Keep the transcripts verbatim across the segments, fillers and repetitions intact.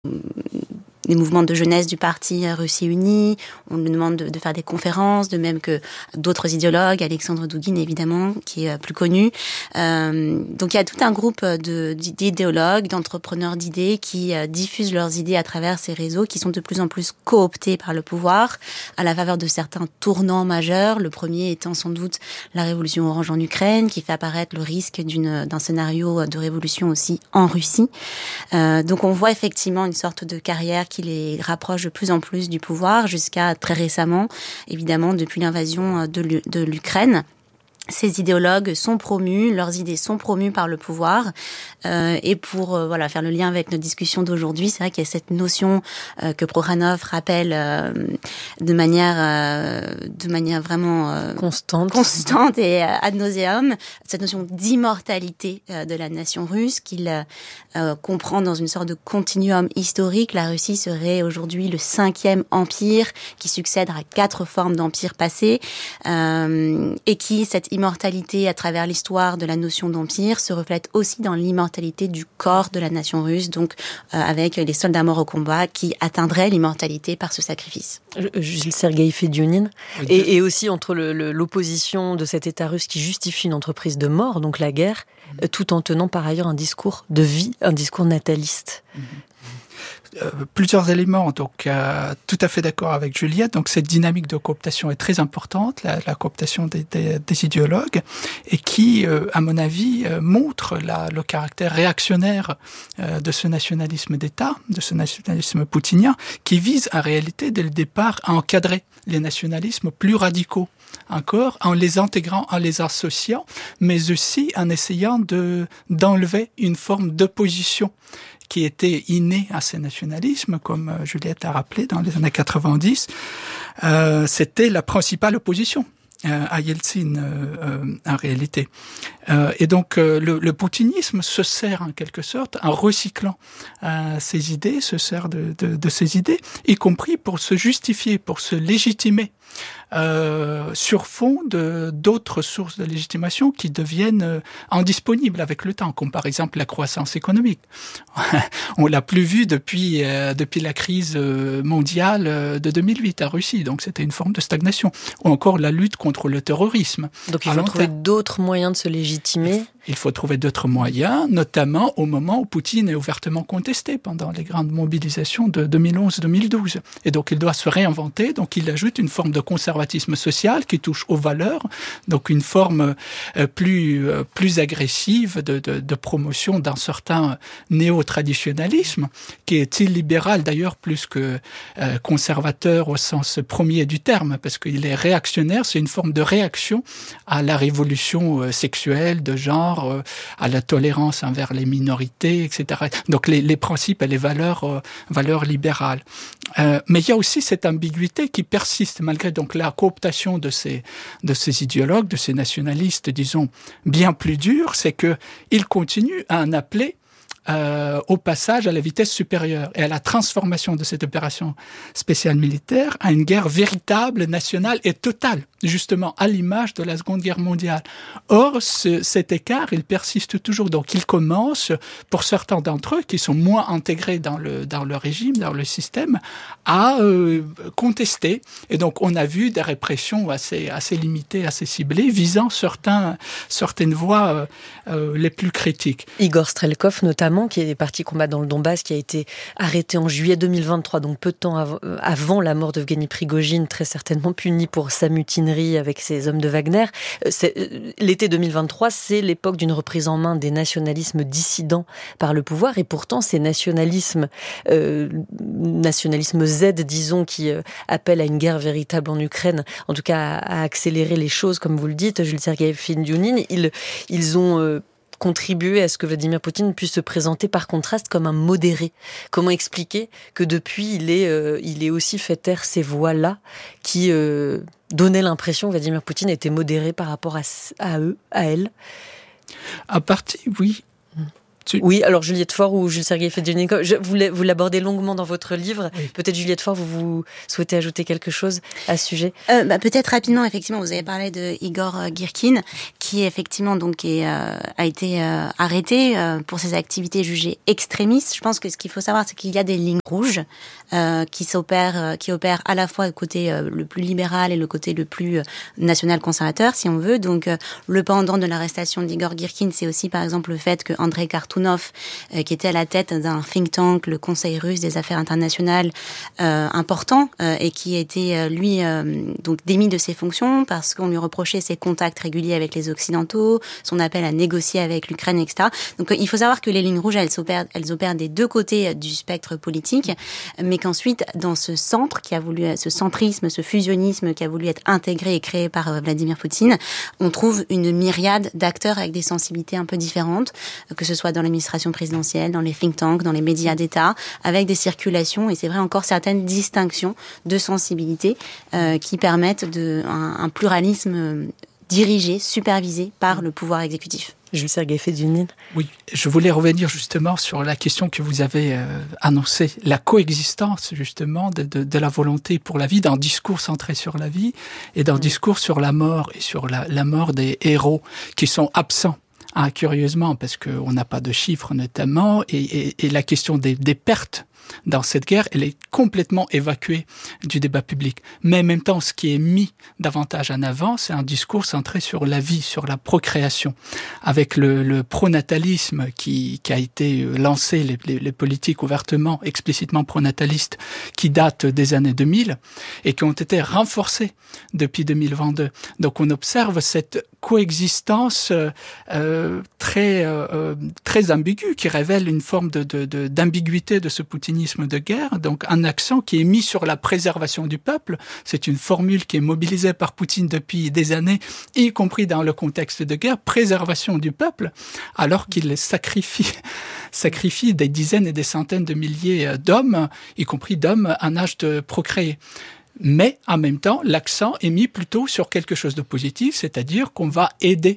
les mouvements de jeunesse du parti Russie Unie, on nous demande de, de faire des conférences, de même que d'autres idéologues, Alexandre Douguine évidemment, qui est plus connu. Euh, donc il y a tout un groupe de, d'idéologues, d'entrepreneurs d'idées qui euh, diffusent leurs idées à travers ces réseaux, qui sont de plus en plus cooptés par le pouvoir, à la faveur de certains tournants majeurs. Le premier étant sans doute la révolution orange en Ukraine, qui fait apparaître le risque d'une, d'un scénario de révolution aussi en Russie. Euh, donc on voit effectivement une sorte de carrière qui les rapproche de plus en plus du pouvoir, jusqu'à très récemment, évidemment, depuis l'invasion de, de l'Ukraine. Ces idéologues sont promus, leurs idées sont promues par le pouvoir. Euh, et pour euh, voilà faire le lien avec notre discussion d'aujourd'hui, c'est vrai qu'il y a cette notion euh, que Prokhanov rappelle euh, de manière euh, de manière vraiment euh, constante, constante et euh, ad nauseam, cette notion d'immortalité euh, de la nation russe qu'il euh, comprend dans une sorte de continuum historique. La Russie serait aujourd'hui le cinquième empire qui succède à quatre formes d'empires passés euh, et qui cette immortalité à travers l'histoire de la notion d'empire se reflète aussi dans l'immortalité du corps de la nation russe, donc euh, avec les soldats morts au combat qui atteindraient l'immortalité par ce sacrifice. Jules Sergueï Fediounine, et, et aussi entre le, le, l'opposition de cet État russe qui justifie une entreprise de mort, donc la guerre, mmh. tout en tenant par ailleurs un discours de vie, un discours nataliste. Mmh. Euh, plusieurs éléments, donc euh, tout à fait d'accord avec Juliette. Donc cette dynamique de cooptation est très importante, la, la cooptation des, des, des idéologues, et qui, euh, à mon avis, euh, montre la, le caractère réactionnaire euh, de ce nationalisme d'État, de ce nationalisme poutinien, qui vise en réalité dès le départ à encadrer les nationalismes plus radicaux. Encore, en les intégrant, en les associant, mais aussi en essayant de d'enlever une forme d'opposition qui était inné à ces nationalismes, comme Juliette l'a rappelé dans les années quatre-vingt-dix, euh, c'était la principale opposition euh, à Yeltsin euh, euh, en réalité. Euh, et donc euh, le, le poutinisme se sert en quelque sorte, en recyclant euh, ses idées, se sert de, de, de ses idées, y compris pour se justifier, pour se légitimer. Euh, sur fond de d'autres sources de légitimation qui deviennent euh, indisponibles avec le temps, comme par exemple la croissance économique. On l'a plus vu depuis euh, depuis la crise mondiale de deux mille huit à Russie, donc c'était une forme de stagnation. Ou encore la lutte contre le terrorisme. Donc il faut trouver d'autres moyens de se légitimer. Il faut trouver d'autres moyens, notamment au moment où Poutine est ouvertement contesté pendant les grandes mobilisations de deux mille onze deux mille douze. Et donc il doit se réinventer, donc il ajoute une forme de conservatisme social qui touche aux valeurs, donc une forme euh, plus euh, plus agressive de, de, de promotion d'un certain néo-traditionnalisme, qui est illibéral d'ailleurs plus que euh, conservateur au sens premier du terme, parce qu'il est réactionnaire, c'est une forme de réaction à la révolution euh, sexuelle, de genre, à la tolérance envers les minorités, et cetera. Donc les, les principes et les valeurs, euh, valeurs libérales. Euh, mais il y a aussi cette ambiguïté qui persiste malgré donc la cooptation de ces de ces idéologues, de ces nationalistes, disons bien plus durs, c'est que ils continuent à en appeler Euh, au passage à la vitesse supérieure et à la transformation de cette opération spéciale militaire à une guerre véritable, nationale et totale, justement à l'image de la Seconde Guerre mondiale. Or, ce, cet écart, il persiste toujours. Donc, il commence, pour certains d'entre eux qui sont moins intégrés dans le, dans le régime, dans le système, à euh, contester. Et donc, on a vu des répressions assez, assez limitées, assez ciblées, visant certains, certaines voies euh, euh, les plus critiques. Igor Strelkov, notamment, qui est parti combattre dans le Donbass, qui a été arrêté en juillet deux mille vingt-trois, donc peu de temps av- avant la mort d'Evgeny Prigojine, très certainement puni pour sa mutinerie avec ses hommes de Wagner. C'est, l'été deux mille vingt-trois, c'est l'époque d'une reprise en main des nationalismes dissidents par le pouvoir, et pourtant ces nationalismes, euh, nationalisme Z, disons, qui euh, appellent à une guerre véritable en Ukraine, en tout cas à, à accélérer les choses, comme vous le dites, Jules Sergueï Fediounine, ils, ils ont euh, contribuer à ce que Vladimir Poutine puisse se présenter par contraste comme un modéré. Comment expliquer que depuis, il est, euh, il est aussi fait taire ces voix-là qui euh, donnaient l'impression que Vladimir Poutine était modéré par rapport à, à eux, à elle? À partir, oui. Tu... Oui, alors Juliette Faure ou Jules Sergueï Fediounine, vous, vous l'abordez longuement dans votre livre. Oui. Peut-être Juliette Faure, vous, vous souhaitez ajouter quelque chose à ce sujet? euh, bah, Peut-être rapidement, effectivement, vous avez parlé de Igor Girkin, qui qui effectivement donc est, euh, a été euh, arrêté euh, pour ses activités jugées extrémistes. Je pense que ce qu'il faut savoir, c'est qu'il y a des lignes rouges euh, qui s'opèrent, euh, qui opèrent à la fois le côté euh, le plus libéral et le côté le plus euh, national-conservateur, si on veut. Donc, euh, le pendant de l'arrestation d'Igor Girkin, c'est aussi par exemple le fait que Andrei Kartounov, euh, qui était à la tête d'un think tank, le Conseil russe des affaires internationales, euh, important, euh, et qui a été euh, lui euh, donc démis de ses fonctions parce qu'on lui reprochait ses contacts réguliers avec les Occidentaux, son appel à négocier avec l'Ukraine, et cetera. Donc, euh, il faut savoir que les lignes rouges, elles opèrent, elles opèrent des deux côtés du spectre politique, mais qu'ensuite, dans ce centre qui a voulu, ce centrisme, ce fusionnisme qui a voulu être intégré et créé par euh, Vladimir Poutine, on trouve une myriade d'acteurs avec des sensibilités un peu différentes, que ce soit dans l'administration présidentielle, dans les think tanks, dans les médias d'État, avec des circulations, et c'est vrai encore certaines distinctions de sensibilité euh, qui permettent de, un, un pluralisme dirigé, supervisé par le pouvoir exécutif. Jules-Sergueï Fediounine. Oui, je voulais revenir justement sur la question que vous avez euh, annoncée, la coexistence justement de, de, de la volonté pour la vie, d'un discours centré sur la vie et d'un mmh. discours sur la mort et sur la, la mort des héros qui sont absents. Ah, curieusement, parce qu'on n'a pas de chiffres notamment, et, et, et la question des, des pertes dans cette guerre, elle est complètement évacuée du débat public. Mais en même temps, ce qui est mis davantage en avant, c'est un discours centré sur la vie, sur la procréation. Avec le, le pronatalisme qui, qui a été lancé, les, les, les politiques ouvertement, explicitement pronatalistes, qui datent des années deux mille et qui ont été renforcés depuis deux mille vingt-deux. Donc on observe cette coexistence euh, très, euh, très ambiguë, qui révèle une forme de, de, de, d'ambiguïté de ce poutinisme de guerre, donc un accent qui est mis sur la préservation du peuple. C'est une formule qui est mobilisée par Poutine depuis des années, y compris dans le contexte de guerre, préservation du peuple, alors qu'il sacrifie, sacrifie des dizaines et des centaines de milliers d'hommes, y compris d'hommes en âge de procréer. Mais en même temps, l'accent est mis plutôt sur quelque chose de positif, c'est-à-dire qu'on va aider,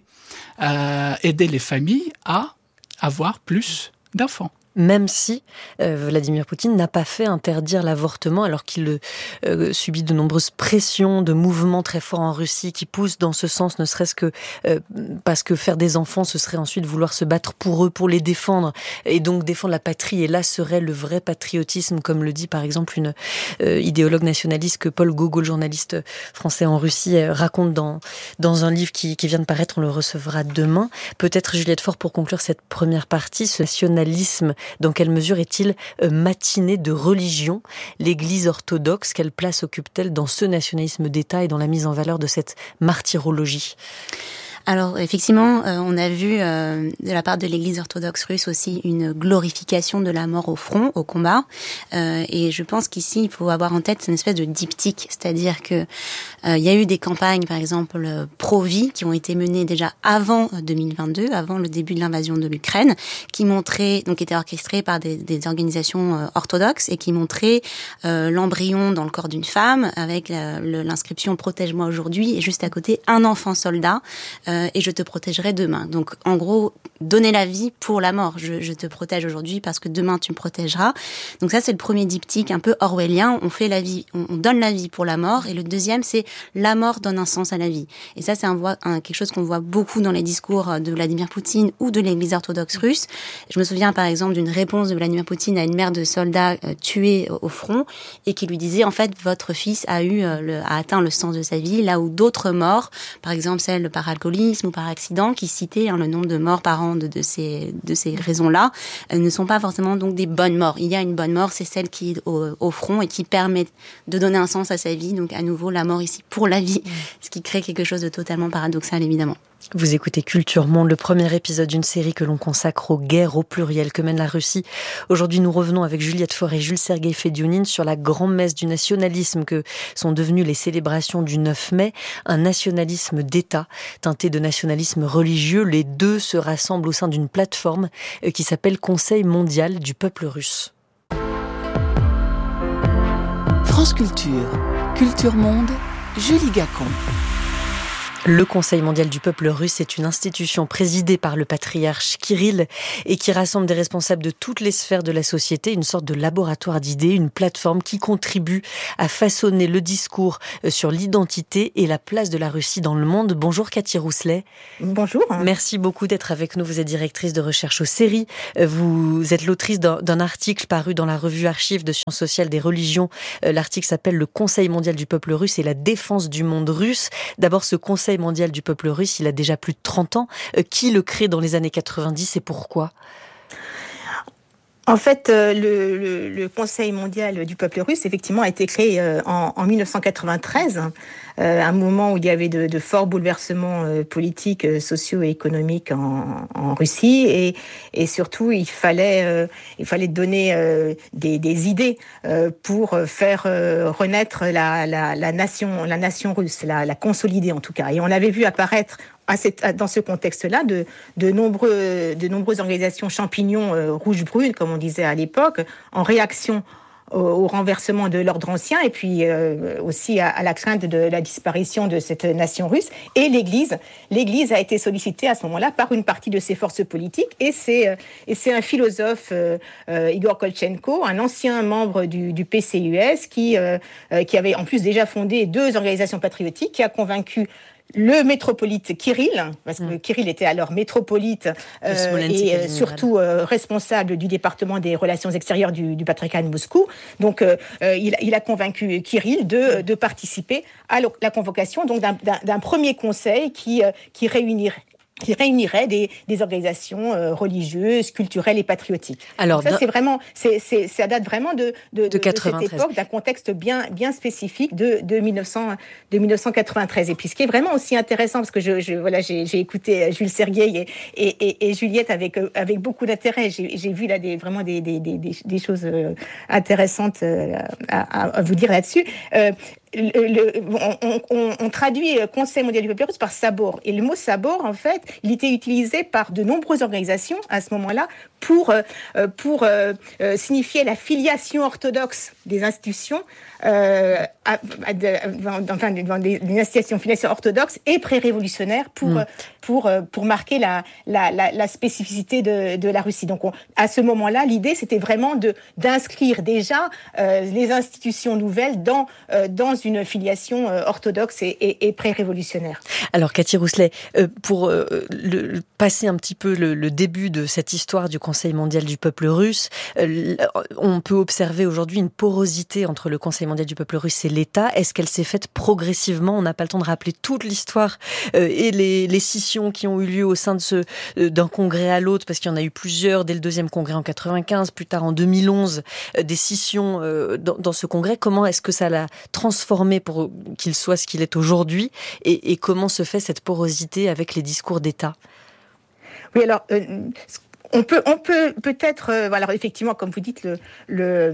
euh, aider les familles à avoir plus d'enfants. Même si euh, Vladimir Poutine n'a pas fait interdire l'avortement, alors qu'il euh, subit de nombreuses pressions, de mouvements très forts en Russie qui poussent dans ce sens, ne serait-ce que euh, parce que faire des enfants, ce serait ensuite vouloir se battre pour eux, pour les défendre, et donc défendre la patrie. Et là serait le vrai patriotisme, comme le dit par exemple une euh, idéologue nationaliste que Paul Gogol, journaliste français en Russie, euh, raconte dans, dans un livre qui, qui vient de paraître, on le recevra demain. Peut-être, Juliette Faure, pour conclure cette première partie, ce nationalisme, dans quelle mesure est-il matiné de religion? L'Église orthodoxe, quelle place occupe-t-elle dans ce nationalisme d'État et dans la mise en valeur de cette martyrologie? Alors effectivement, euh, on a vu euh, de la part de l'Église orthodoxe russe aussi une glorification de la mort au front, au combat. Euh, et je pense qu'ici, il faut avoir en tête une espèce de diptyque, c'est-à-dire que euh, il y a eu des campagnes, par exemple pro-vie, qui ont été menées déjà avant deux mille vingt-deux, avant le début de l'invasion de l'Ukraine, qui montraient, donc étaient orchestrées par des, des organisations euh, orthodoxes et qui montraient euh, l'embryon dans le corps d'une femme avec la, le, l'inscription "Protège-moi aujourd'hui" et juste à côté un enfant soldat. Euh, et je te protégerai demain. Donc, en gros, donner la vie pour la mort. Je, je te protège aujourd'hui parce que demain, tu me protégeras. Donc ça, c'est le premier diptyque un peu orwellien. On fait la vie, on, on donne la vie pour la mort. Et le deuxième, c'est la mort donne un sens à la vie. Et ça, c'est un, un, quelque chose qu'on voit beaucoup dans les discours de Vladimir Poutine ou de l'Église orthodoxe russe. Je me souviens, par exemple, d'une réponse de Vladimir Poutine à une mère de soldats euh, tués au front et qui lui disait, en fait, votre fils a eu, euh, le, a atteint le sens de sa vie, là où d'autres morts, par exemple celle par alcoolisme ou par accident, qui citait hein, le nombre de morts par an de, de ces, de ces raisons-là, euh, ne sont pas forcément donc des bonnes morts. Il y a une bonne mort, c'est celle qui est au, au front et qui permet de donner un sens à sa vie. Donc à nouveau, la mort ici pour la vie, mmh. ce qui crée quelque chose de totalement paradoxal, évidemment. Vous écoutez Culture Monde, le premier épisode d'une série que l'on consacre aux guerres au pluriel que mène la Russie. Aujourd'hui, nous revenons avec Juliette Faure et Jules-Sergueï Fediounine sur la grand-messe du nationalisme que sont devenues les célébrations du neuf mai. Un nationalisme d'État, teinté de nationalisme religieux. Les deux se rassemblent au sein d'une plateforme qui s'appelle Conseil mondial du peuple russe. France Culture, Culture Monde, Julie Gacon. Le Conseil mondial du peuple russe est une institution présidée par le patriarche Kirill et qui rassemble des responsables de toutes les sphères de la société, une sorte de laboratoire d'idées, une plateforme qui contribue à façonner le discours sur l'identité et la place de la Russie dans le monde. Bonjour Cathy Rousselet. Bonjour. Merci beaucoup d'être avec nous. Vous êtes directrice de recherche au C E R I. Vous êtes l'autrice d'un, d'un article paru dans la revue Archives de sciences sociales des religions. L'article s'appelle « Le Conseil mondial du peuple russe et la défense du monde russe ». D'abord, ce Conseil mondial du peuple russe, il a déjà plus de trente ans. Qui le crée dans les années quatre-vingt-dix et pourquoi ? En fait, euh, le, le, le Conseil mondial du peuple russe, effectivement, a été créé euh, en, en dix-neuf cent quatre-vingt-treize, euh, un moment où il y avait de, de forts bouleversements euh, politiques, euh, sociaux et économiques en, en Russie, et, et surtout, il fallait, euh, il fallait donner euh, des, des idées euh, pour faire euh, renaître la, la, la nation, la nation russe, la, la consolider en tout cas. Et on avait vu apparaître À cette, dans ce contexte-là, de, de, nombreux, de nombreuses organisations champignons euh, rouges-brunes, comme on disait à l'époque, en réaction au, au renversement de l'ordre ancien et puis euh, aussi à, à la crainte de la disparition de cette nation russe. Et l'Église, l'Église a été sollicitée à ce moment-là par une partie de ses forces politiques. Et c'est, euh, et c'est un philosophe, euh, euh, Igor Kolchenko, un ancien membre du, du P C U S, qui, euh, euh, qui avait en plus déjà fondé deux organisations patriotiques, qui a convaincu le métropolite Kirill, parce que mmh. Kirill était alors métropolite euh, et euh, surtout euh, responsable du département des relations extérieures du, du patriarcat de Moscou. Donc, euh, il, il a convaincu Kirill de, de participer à la convocation donc, d'un, d'un, d'un premier conseil qui, euh, qui réunirait qui réunirait des, des organisations euh, religieuses, culturelles et patriotiques. Alors, ça, dans... c'est vraiment, c'est, c'est, ça date vraiment de, de, de, de cette époque, d'un contexte bien, bien spécifique de, de, dix-neuf cents, de dix-neuf cent quatre-vingt-treize. Et puis, ce qui est vraiment aussi intéressant, parce que je, je, voilà, j'ai, j'ai écouté Jules Sergueï et, et, et, et Juliette avec, avec beaucoup d'intérêt. J'ai, j'ai vu là des, vraiment des, des, des, des choses intéressantes à, à vous dire là-dessus. Euh, Le, le, on, on, on traduit Conseil mondial du peuple russe par sabor. Et le mot sabor, en fait, il était utilisé par de nombreuses organisations à ce moment-là pour, euh, pour euh, euh, signifier la filiation orthodoxe des institutions, euh, à, à de, enfin, des, des institutions filiation orthodoxes et pré-révolutionnaires pour, mmh. pour, pour marquer la, la, la, la spécificité de, de la Russie. Donc, on, à ce moment-là, l'idée, c'était vraiment de, d'inscrire déjà euh, les institutions nouvelles dans, euh, dans une filiation euh, orthodoxe et, et, et pré-révolutionnaire. Alors, Cathy Rousselet, euh, pour euh, le, passer un petit peu le, le début de cette histoire du Conseil mondial du peuple russe, euh, on peut observer aujourd'hui une porosité entre le Conseil mondial du peuple russe et l'État. Est-ce qu'elle s'est faite progressivement ? On n'a pas le temps de rappeler toute l'histoire euh, et les, les scissions qui ont eu lieu au sein de ce, euh, d'un congrès à l'autre, parce qu'il y en a eu plusieurs dès le deuxième congrès en quatre-vingt-quinze, plus tard en deux mille onze, euh, des scissions euh, dans, dans ce congrès. Comment est-ce que ça l'a transformé pour qu'il soit ce qu'il est aujourd'hui, et, et comment se fait cette porosité avec les discours d'État ? Oui, alors, euh, on peut, on peut peut-être, euh, alors effectivement, comme vous dites, le, le,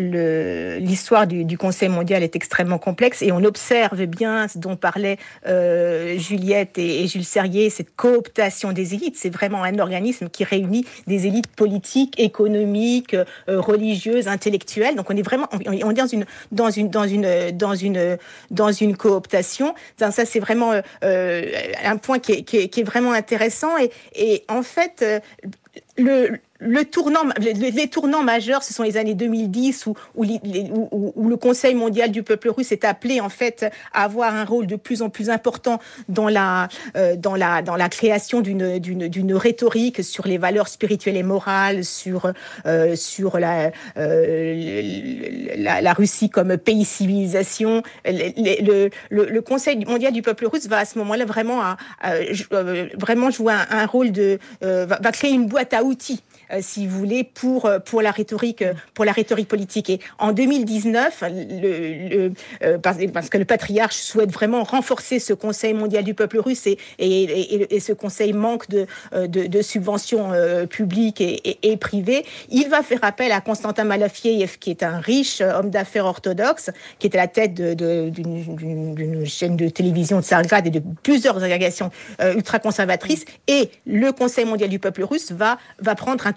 le, l'histoire du, du Conseil mondial est extrêmement complexe et on observe bien ce dont parlaient euh, Juliette et, et Jules Sergueï, cette cooptation des élites. C'est vraiment un organisme qui réunit des élites politiques, économiques, euh, religieuses, intellectuelles. Donc on est vraiment, on, on est dans une, dans une, dans une, dans une, dans une cooptation. Donc ça, c'est vraiment euh, un point qui est, qui est, qui est vraiment intéressant et, et en fait. Euh, Le, le tournant, les, les tournants majeurs, ce sont les années deux mille dix où, où, où, où le Conseil mondial du peuple russe est appelé en fait à avoir un rôle de plus en plus important dans la, euh, dans la, dans la création d'une, d'une, d'une rhétorique sur les valeurs spirituelles et morales, sur, euh, sur la, euh, la, la Russie comme pays civilisation. Le, le, le, le Conseil mondial du peuple russe va à ce moment-là vraiment, à, à, à, vraiment jouer un, un rôle de, euh, va, va créer une boîte à outils. Euh, si vous voulez, pour pour la rhétorique, pour la rhétorique politique. Et en deux mille dix-neuf, le, le, euh, parce, parce que le patriarche souhaite vraiment renforcer ce Conseil mondial du peuple russe et et, et, et ce Conseil manque de de, de subventions euh, publiques et, et, et privées, il va faire appel à Konstantin Malafiev, qui est un riche homme d'affaires orthodoxe, qui est à la tête de, de, d'une, d'une, d'une chaîne de télévision de Tsargrad et de plusieurs agrégations euh, ultra conservatrices. Et le Conseil mondial du peuple russe va va prendre un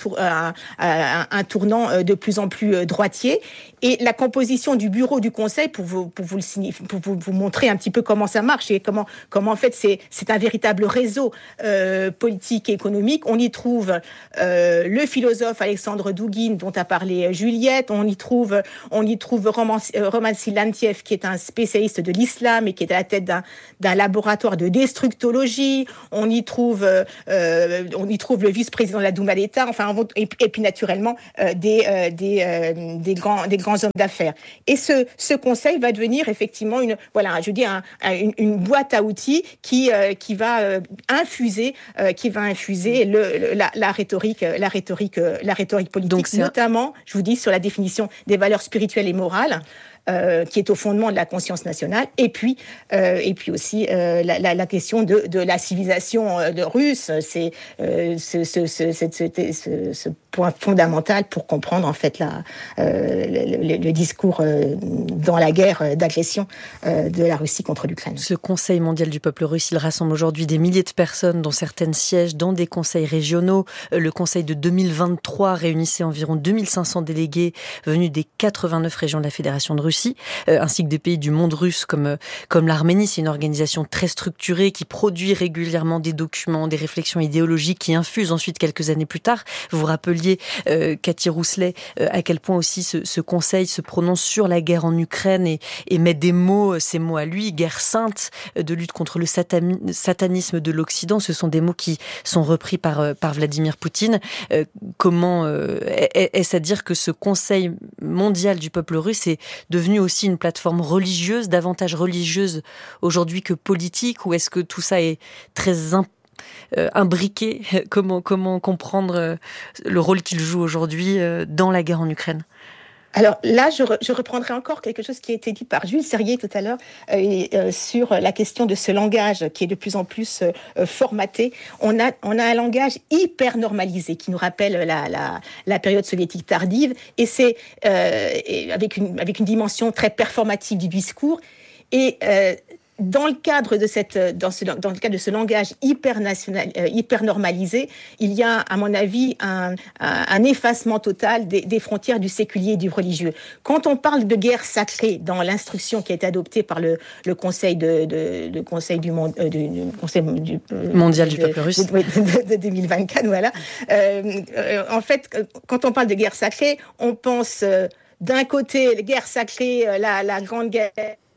tour, un, un, un tournant de plus en plus droitier. Et la composition du bureau du Conseil, pour vous, pour vous, le, pour vous, vous montrer un petit peu comment ça marche et comment, comment en fait c'est, c'est un véritable réseau euh, politique et économique. On y trouve euh, le philosophe Alexandre Douguine, dont a parlé Juliette. On y trouve, on y trouve Roman, Roman Silantiev, qui est un spécialiste de l'islam et qui est à la tête d'un, d'un laboratoire de destructologie. On y trouve, euh, on y trouve le vice-président de la Douma d'État. Enfin, et, et puis naturellement euh, des, euh, des, euh, des grands, des grands hommes d'affaires. Et ce, ce conseil va devenir effectivement une, voilà, je dis un, un, une, une boîte à outils qui, euh, qui va euh, infuser, euh, qui va infuser le, le, la, la rhétorique, la rhétorique, la rhétorique politique, donc, notamment, un... je vous dis, sur la définition des valeurs spirituelles et morales. Euh, qui est au fondement de la conscience nationale, et puis euh, et puis aussi euh, la, la, la question de, de la civilisation euh, de russe, c'est euh, ce, ce, ce, ce, ce, ce point fondamental pour comprendre en fait la, euh, le, le, le discours euh, dans la guerre d'agression euh, de la Russie contre l'Ukraine. Ce Conseil mondial du peuple russe, il rassemble aujourd'hui des milliers de personnes, dont certaines siègent dans des conseils régionaux. Le Conseil de deux mille vingt-trois réunissait environ deux mille cinq cents délégués venus des quatre-vingt-neuf régions de la Fédération de Russie, ainsi que des pays du monde russe comme, comme l'Arménie. C'est une organisation très structurée qui produit régulièrement des documents, des réflexions idéologiques qui infusent ensuite quelques années plus tard. Vous vous rappeliez, euh, Cathy Rousselet, euh, à quel point aussi ce, ce conseil se prononce sur la guerre en Ukraine et, et met des mots, ces mots à lui, guerre sainte, de lutte contre le satani- satanisme de l'Occident. Ce sont des mots qui sont repris par, par Vladimir Poutine. Euh, comment euh, est-ce à dire que ce Conseil mondial du peuple russe est devenu aussi une plateforme religieuse, davantage religieuse aujourd'hui que politique, ou est-ce que tout ça est très imp- euh, imbriqué ? Comment, comment comprendre le rôle qu'il joue aujourd'hui dans la guerre en Ukraine ? Alors là, je, re, je reprendrai encore quelque chose qui a été dit par Jules Serrier tout à l'heure euh, euh, sur la question de ce langage qui est de plus en plus euh, formaté. On a, on a un langage hyper normalisé qui nous rappelle la, la, la période soviétique tardive, et c'est euh, et avec, une, avec une dimension très performative du discours. Et euh, dans le cadre de cette, dans, ce, dans le cadre de ce langage hyper national, euh, hyper normalisé, il y a, à mon avis, un, un, un effacement total des, des frontières du séculier et du religieux. Quand on parle de guerre sacrée dans l'instruction qui a été adoptée par le, le Conseil de, de, de Conseil du monde, euh, du, du Conseil du, euh, mondial de, du peuple russe, de, de, de deux mille vingt-quatre, voilà. Euh, euh, en fait, quand on parle de guerre sacrée, on pense euh, d'un côté la guerre sacrée, euh, la, la grande guerre.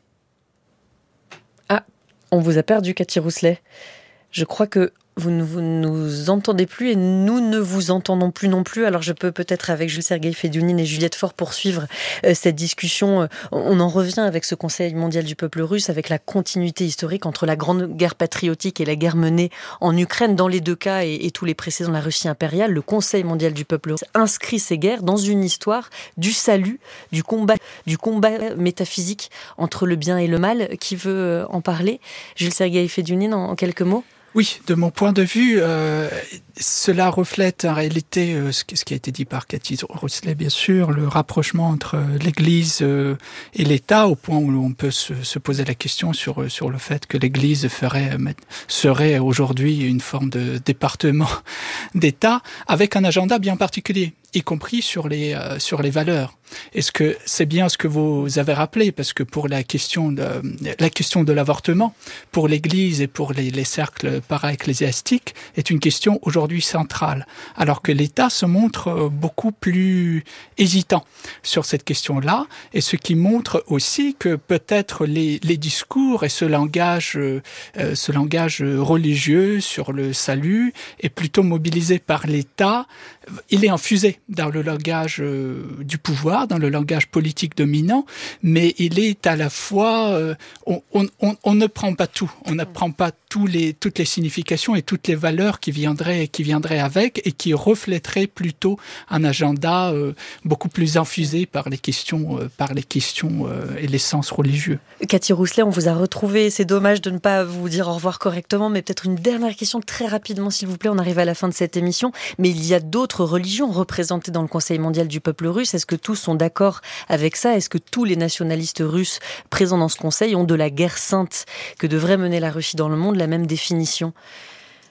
Ah, on vous a perdu, Cathy Rousselet. Je crois que vous ne vous nous entendez plus et nous ne vous entendons plus non plus. Alors je peux peut-être avec Jules-Sergueï Fédiounine et Juliette Faure poursuivre euh, cette discussion. On en revient avec ce Conseil mondial du peuple russe, avec la continuité historique entre la grande guerre patriotique et la guerre menée en Ukraine. Dans les deux cas, et, et tous les précédents, la Russie impériale, le Conseil mondial du peuple russe inscrit ces guerres dans une histoire du salut, du combat, du combat métaphysique entre le bien et le mal. Qui veut en parler ? Jules-Sergueï Fédiounine, en, en quelques mots ? Oui, de mon point de vue, euh, cela reflète en réalité euh, ce qui a été dit par Cathy Rousselet, bien sûr, le rapprochement entre l'Église euh, et l'État, au point où on peut se, se poser la question sur sur le fait que l'Église ferait serait aujourd'hui une forme de département d'État avec un agenda bien particulier, y compris sur les euh, sur les valeurs. Est-ce que c'est bien ce que vous avez rappelé, parce que pour la question de la question de l'avortement, pour l'Église et pour les, les cercles para-ecclésiastiques, est une question aujourd'hui centrale, alors que l'État se montre beaucoup plus hésitant sur cette question-là, et ce qui montre aussi que peut-être les, les discours et ce langage, euh, ce langage religieux sur le salut est plutôt mobilisé par l'État. Il est infusé dans le langage euh, du pouvoir, dans le langage politique dominant, mais il est à la fois, euh, on, on, on, on ne prend pas tout, on ne prend pas tous les, toutes les significations et toutes les valeurs qui viendraient, qui viendraient avec et qui reflèteraient plutôt un agenda euh, beaucoup plus infusé par les questions, euh, par les questions euh, et les sens religieux. Cathy Rousselet, on vous a retrouvé, c'est dommage de ne pas vous dire au revoir correctement, mais peut-être une dernière question très rapidement, s'il vous plaît, on arrive à la fin de cette émission, mais il y a d'autres religions représentées dans le Conseil mondial du peuple russe. Est-ce que tous sont d'accord avec ça ? Est-ce que tous les nationalistes russes présents dans ce Conseil ont de la guerre sainte que devrait mener la Russie dans le monde la même définition ?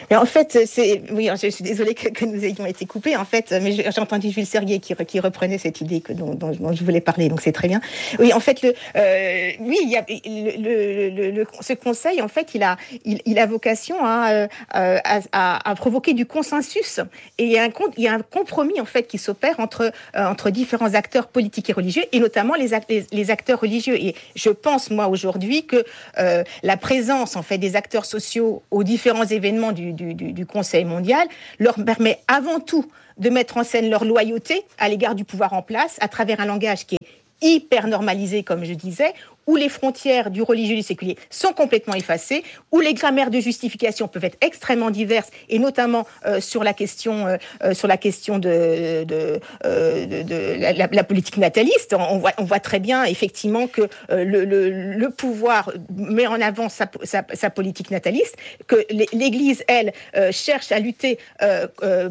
Et en fait, c'est, oui, je suis désolée que, que nous ayons été coupés, en fait, mais j'ai entendu Jules Serguet qui, qui reprenait cette idée que, dont, dont, dont je voulais parler, donc c'est très bien. Oui, en fait, le, euh, oui, il y a, le, le, le, le, ce conseil, en fait, il a, il, il a vocation à, à, à, à provoquer du consensus, et il y a un, il y a un compromis, en fait, qui s'opère entre, euh, entre différents acteurs politiques et religieux, et notamment les, les, les acteurs religieux. Et je pense, moi, aujourd'hui, que euh, la présence, en fait, des acteurs sociaux aux différents événements du Du, du, du Conseil mondial leur permet avant tout de mettre en scène leur loyauté à l'égard du pouvoir en place à travers un langage qui est hyper normalisé, comme je disais, où les frontières du religieux et du séculier sont complètement effacées, où les grammaires de justification peuvent être extrêmement diverses, et notamment euh, sur la question, euh, sur la question de, de, euh, de, de la, la politique nataliste. On voit, on voit très bien effectivement que euh, le, le, le pouvoir met en avant sa, sa, sa politique nataliste, que l'Église, elle, euh, cherche à lutter euh, euh,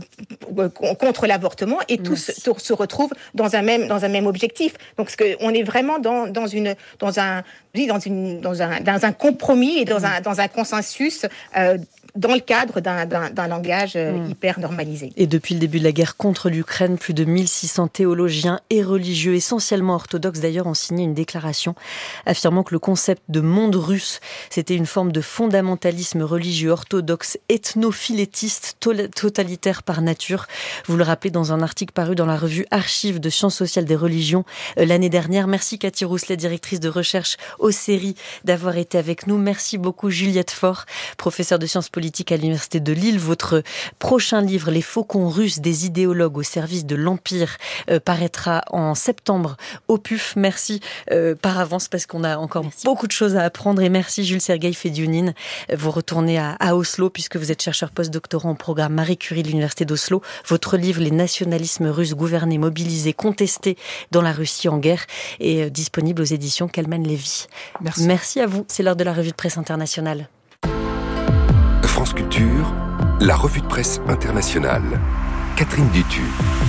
contre l'avortement, et tous se, se retrouvent dans un même, dans un même objectif. Donc, ce que, on est vraiment dans, dans une, dans un Dans, une, dans, un, dans un compromis et dans un, dans un consensus euh, dans le cadre d'un, d'un, d'un langage euh, mmh. hyper normalisé. Et depuis le début de la guerre contre l'Ukraine, plus de mille six cents théologiens et religieux, essentiellement orthodoxes d'ailleurs, ont signé une déclaration affirmant que le concept de monde russe, c'était une forme de fondamentalisme religieux orthodoxe, ethnophilétiste, to- totalitaire par nature. Vous le rappelez dans un article paru dans la revue Archives de sciences sociales des religions euh, l'année dernière. Merci Cathy Rousselet, directrice de recherche au C E R I, d'avoir été avec nous. Merci beaucoup Juliette Faure, professeure de sciences politiques à l'Université de Lille. Votre prochain livre, Les faucons russes des idéologues au service de l'Empire, euh, paraîtra en septembre au P U F. Merci euh, par avance parce qu'on a encore merci. beaucoup de choses à apprendre. Et merci Jules Sergueï Fediounine. Vous retournez à, à Oslo puisque vous êtes chercheur post-doctorant au programme Marie Curie de l'Université d'Oslo. Votre livre, Les nationalismes russes gouvernés, mobilisés, contestés dans la Russie en guerre, est euh, disponible aux éditions Calman Lévy. Merci. Merci à vous. C'est l'heure de la revue de presse internationale. France Culture, la revue de presse internationale. Catherine Dutu.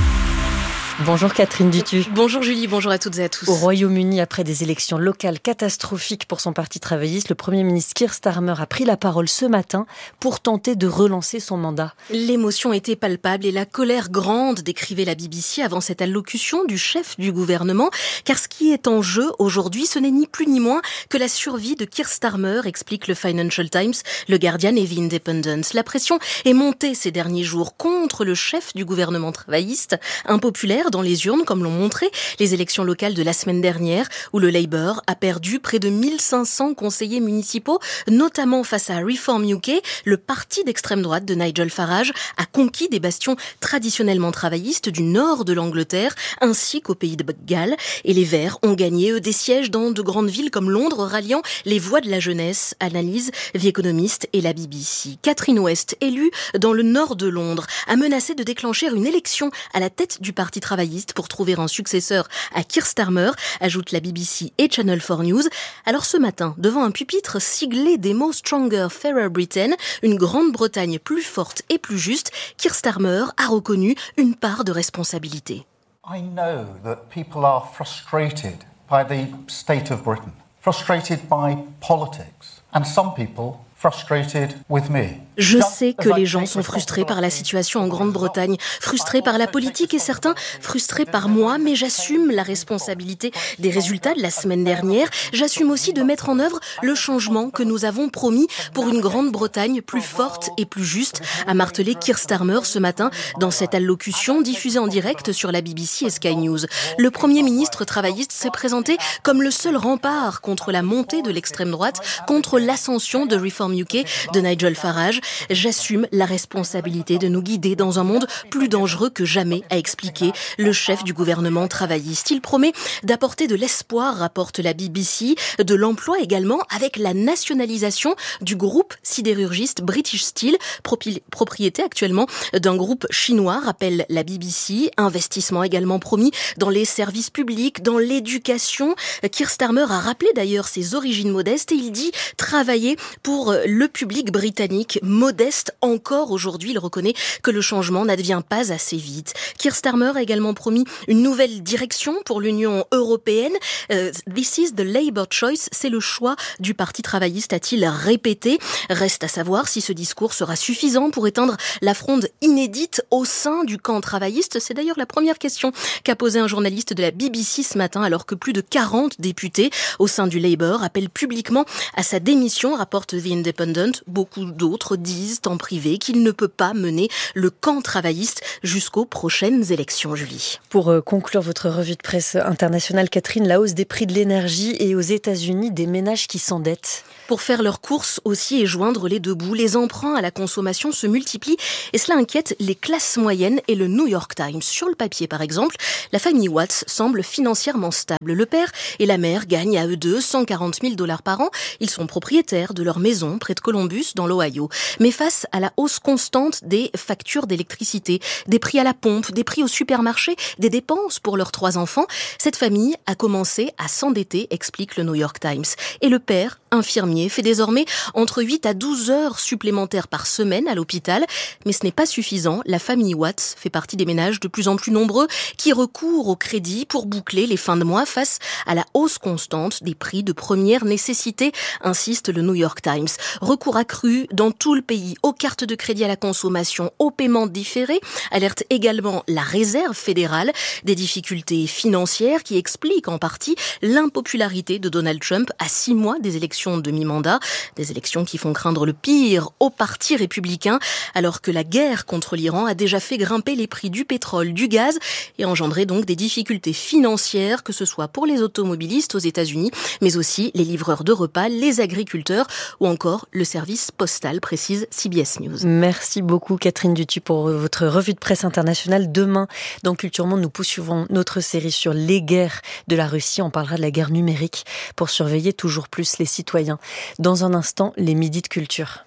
Bonjour Catherine Dutu. Bonjour Julie, bonjour à toutes et à tous. Au Royaume-Uni, après des élections locales catastrophiques pour son parti travailliste, le Premier ministre Keir Starmer a pris la parole ce matin pour tenter de relancer son mandat. L'émotion était palpable et la colère grande, décrivait la B B C avant cette allocution du chef du gouvernement, car ce qui est en jeu aujourd'hui, ce n'est ni plus ni moins que la survie de Keir Starmer, explique le Financial Times, le Guardian et The Independent. La pression est montée ces derniers jours contre le chef du gouvernement travailliste, impopulaire dans les urnes, comme l'ont montré les élections locales de la semaine dernière, où le Labour a perdu près de mille cinq cents conseillers municipaux, notamment face à Reform U K. Le parti d'extrême droite de Nigel Farage a conquis des bastions traditionnellement travaillistes du nord de l'Angleterre, ainsi qu'au pays de Galles. Et les Verts ont gagné, eux, des sièges dans de grandes villes comme Londres, ralliant les voix de la jeunesse, analyse The Economist et la B B C. Catherine West, élue dans le nord de Londres, a menacé de déclencher une élection à la tête du parti travailliste pour trouver un successeur à Keir Starmer, ajoute la B B C et Channel four News. Alors ce matin, devant un pupitre siglé Demo Stronger Fairer Britain, une Grande-Bretagne plus forte et plus juste, Keir Starmer a reconnu une part de responsabilité. I know that people are frustrated by the state of Britain, frustrated by politics, and some people frustrated with me. Je sais que les gens sont frustrés par la situation en Grande-Bretagne, frustrés par la politique et certains frustrés par moi, mais j'assume la responsabilité des résultats de la semaine dernière. J'assume aussi de mettre en œuvre le changement que nous avons promis pour une Grande-Bretagne plus forte et plus juste, a martelé Keir Starmer ce matin dans cette allocution diffusée en direct sur la B B C et Sky News. Le Premier ministre travailliste s'est présenté comme le seul rempart contre la montée de l'extrême droite, contre l'ascension de Reform U K de Nigel Farage. J'assume la responsabilité de nous guider dans un monde plus dangereux que jamais, a expliqué le chef du gouvernement travailliste. Il promet d'apporter de l'espoir, rapporte la B B C, de l'emploi également avec la nationalisation du groupe sidérurgiste British Steel, propriété actuellement d'un groupe chinois, rappelle la B B C. Investissement également promis dans les services publics, dans l'éducation. Keir Starmer a rappelé d'ailleurs ses origines modestes et il dit travailler pour le public britannique, modeste encore aujourd'hui, il reconnaît que le changement n'advient pas assez vite. Keir Starmer a également promis une nouvelle direction pour l'Union européenne. Euh, This is the Labour choice, c'est le choix du Parti travailliste, a-t-il répété. Reste à savoir si ce discours sera suffisant pour éteindre la fronde inédite au sein du camp travailliste. C'est d'ailleurs la première question qu'a posée un journaliste de la B B C ce matin, alors que plus de quarante députés au sein du Labour appellent publiquement à sa démission, rapporte The Independent. Beaucoup d'autres disent en privé qu'il ne peut pas mener le camp travailliste jusqu'aux prochaines élections, Julie. Pour conclure votre revue de presse internationale, Catherine, la hausse des prix de l'énergie et aux États-Unis, des ménages qui s'endettent. Pour faire leurs courses aussi et joindre les deux bouts, les emprunts à la consommation se multiplient et cela inquiète les classes moyennes et le New York Times. Sur le papier, par exemple, la famille Watts semble financièrement stable. Le père et la mère gagnent à eux deux cent quarante mille dollars par an. Ils sont propriétaires de leur maison près de Columbus, dans l'Ohio. Mais face à la hausse constante des factures d'électricité, des prix à la pompe, des prix au supermarché, des dépenses pour leurs trois enfants, cette famille a commencé à s'endetter, explique le New York Times. Et le père, infirmier, fait désormais entre huit à douze heures supplémentaires par semaine à l'hôpital. Mais ce n'est pas suffisant. La famille Watts fait partie des ménages de plus en plus nombreux qui recourent au crédit pour boucler les fins de mois face à la hausse constante des prix de première nécessité, insiste le New York Times. Recours accru dans tout le pays aux cartes de crédit à la consommation, aux paiements différés, alerte également la Réserve fédérale. Des difficultés financières qui expliquent en partie l'impopularité de Donald Trump à six mois des élections de mi-mandat. Des élections qui font craindre le pire au parti républicain, alors que la guerre contre l'Iran a déjà fait grimper les prix du pétrole, du gaz et engendré donc des difficultés financières, que ce soit pour les automobilistes aux États-Unis, mais aussi les livreurs de repas, les agriculteurs ou encore le service postal, précise C B S News. Merci beaucoup Catherine Dutu pour votre revue de presse internationale. Demain, dans Culture Monde, nous poursuivons notre série sur les guerres de la Russie. On parlera de la guerre numérique pour surveiller toujours plus les citoyens. Dans un instant, les midis de culture.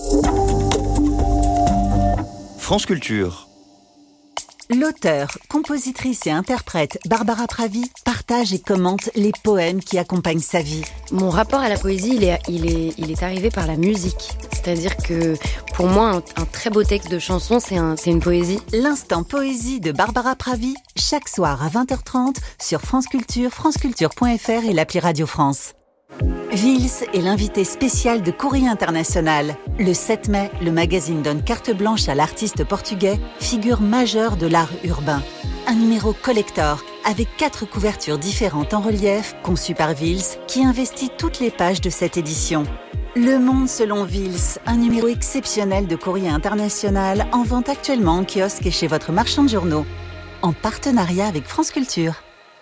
France Culture. L'auteure, compositrice et interprète Barbara Pravi partage et commente les poèmes qui accompagnent sa vie. Mon rapport à la poésie, il est, il est, il est arrivé par la musique. C'est-à-dire que pour moi, un, un très beau texte de chanson, c'est, un, c'est une poésie. L'instant poésie de Barbara Pravi, chaque soir à vingt heures trente sur France Culture, franceculture point f r et l'appli Radio France. Vils est l'invité spécial de Courrier International. Le sept mai, le magazine donne carte blanche à l'artiste portugais, figure majeure de l'art urbain. Un numéro collector avec quatre couvertures différentes en relief, conçues par Vils, qui investit toutes les pages de cette édition. Le Monde selon Vils, un numéro exceptionnel de Courrier International, en vente actuellement en kiosque et chez votre marchand de journaux. En partenariat avec France Culture.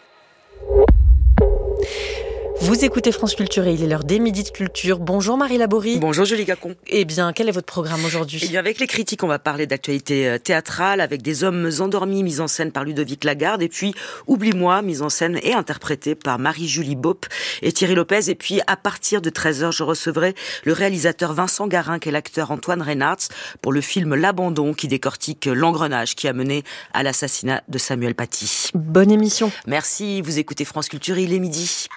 Vous écoutez France Culture et il est l'heure des midis de culture. Bonjour Marie Laborie. Bonjour Julie Gacon. Eh bien, quel est votre programme aujourd'hui ? Eh bien, avec les critiques, on va parler d'actualité théâtrale avec des hommes endormis mis en scène par Ludovic Lagarde et puis Oublie-moi, mise en scène et interprétée par Marie-Julie Bopp et Thierry Lopez. Et puis, à partir de treize heures, je recevrai le réalisateur Vincent Garin et l'acteur Antoine Reynards pour le film L'Abandon qui décortique l'engrenage qui a mené à l'assassinat de Samuel Paty. Bonne émission. Merci, vous écoutez France Culture, il est midi.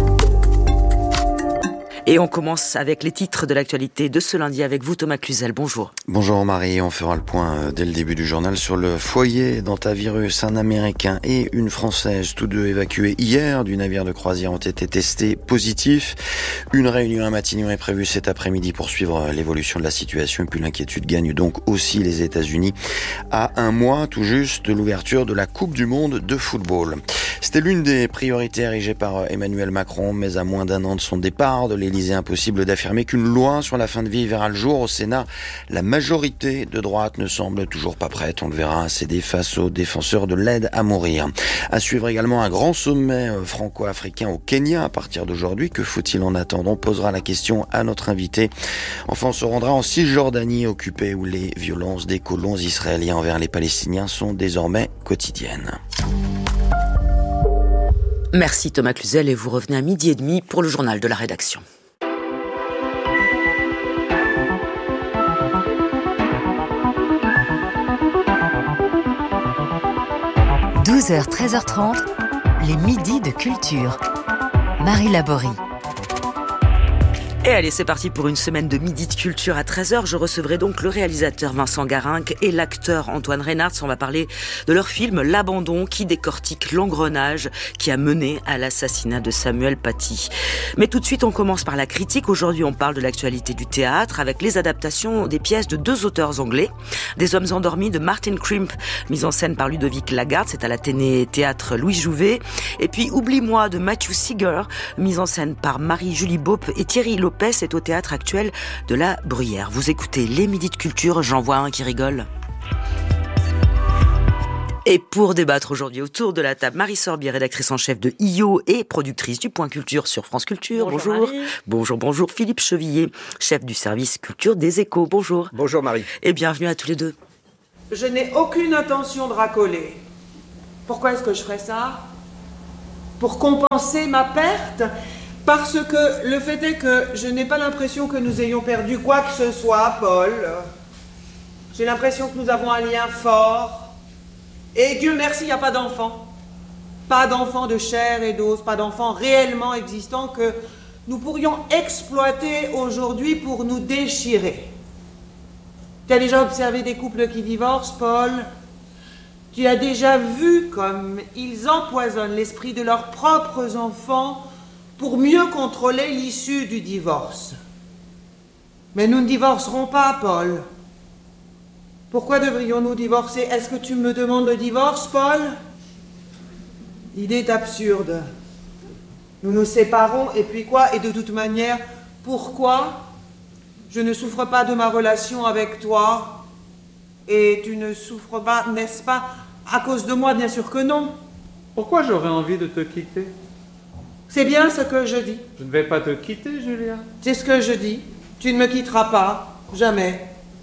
Et on commence avec les titres de l'actualité de ce lundi avec vous, Thomas Cluzel. Bonjour. Bonjour Marie, on fera le point dès le début du journal sur le foyer d'antivirus. Un Américain et une Française, tous deux évacués hier du navire de croisière, ont été testés positifs. Une réunion à Matignon est prévue cet après-midi pour suivre l'évolution de la situation. Et puis l'inquiétude gagne donc aussi les États-Unis à un mois tout juste de l'ouverture de la Coupe du Monde de football. C'était l'une des priorités érigées par Emmanuel Macron, mais à moins d'un an de son départ de l'Élysée, impossible d'affirmer qu'une loi sur la fin de vie verra le jour. Au Sénat, la majorité de droite ne semble toujours pas prête, on le verra, à céder face aux défenseurs de l'aide à mourir. À suivre également un grand sommet franco-africain au Kenya à partir d'aujourd'hui. Que faut-il en attendre ? On posera la question à notre invité. Enfin, on se rendra en Cisjordanie occupée où les violences des colons israéliens envers les Palestiniens sont désormais quotidiennes. Merci Thomas Cluzel et vous revenez à midi et demi pour le journal de la rédaction. douze heures treize heures trente, les midis de culture. Marie Laborie. Et allez, c'est parti pour une semaine de Midi de Culture à treize heures. Je recevrai donc le réalisateur Vincent Garinck et l'acteur Antoine Reynards. On va parler de leur film L'Abandon qui décortique l'engrenage qui a mené à l'assassinat de Samuel Paty. Mais tout de suite, on commence par la critique. Aujourd'hui, on parle de l'actualité du théâtre avec les adaptations des pièces de deux auteurs anglais. Des Hommes endormis de Martin Crimp, mise en scène par Ludovic Lagarde, c'est à l'Athénée Théâtre Louis Jouvet. Et puis Oublie-moi de Matthew Seeger, mise en scène par Marie-Julie Bope et Thierry Lopez, est au Théâtre Actuel de la Bruyère. Vous écoutez les Midis de Culture, j'en vois un qui rigole. Et pour débattre aujourd'hui autour de la table, Marie Sorbier, rédactrice en chef de I O et productrice du Point Culture sur France Culture. Bonjour. Bonjour. Bonjour, bonjour. Philippe Chevillier, chef du service culture des Échos. Bonjour. Bonjour Marie. Et bienvenue à tous les deux. Je n'ai aucune intention de racoler. Pourquoi est-ce que je ferais ça ? Pour compenser ma perte ? Parce que le fait est que je n'ai pas l'impression que nous ayons perdu quoi que ce soit, Paul. J'ai l'impression que nous avons un lien fort. Et Dieu merci, il n'y a pas d'enfants. Pas d'enfants de chair et d'os, pas d'enfants réellement existants que nous pourrions exploiter aujourd'hui pour nous déchirer. Tu as déjà observé des couples qui divorcent, Paul ? Tu as déjà vu comme ils empoisonnent l'esprit de leurs propres enfants pour mieux contrôler l'issue du divorce. Mais nous ne divorcerons pas, Paul. Pourquoi devrions-nous divorcer ? Est-ce que tu me demandes le divorce, Paul ? L'idée est absurde. Nous nous séparons, et puis quoi ? Et de toute manière, pourquoi ? Je ne souffre pas de ma relation avec toi, et tu ne souffres pas, n'est-ce pas, à cause de moi ? Bien sûr que non. Pourquoi j'aurais envie de te quitter ? C'est bien ce que je dis. Je ne vais pas te quitter, Julia. C'est ce que je dis. Tu ne me quitteras pas. Jamais.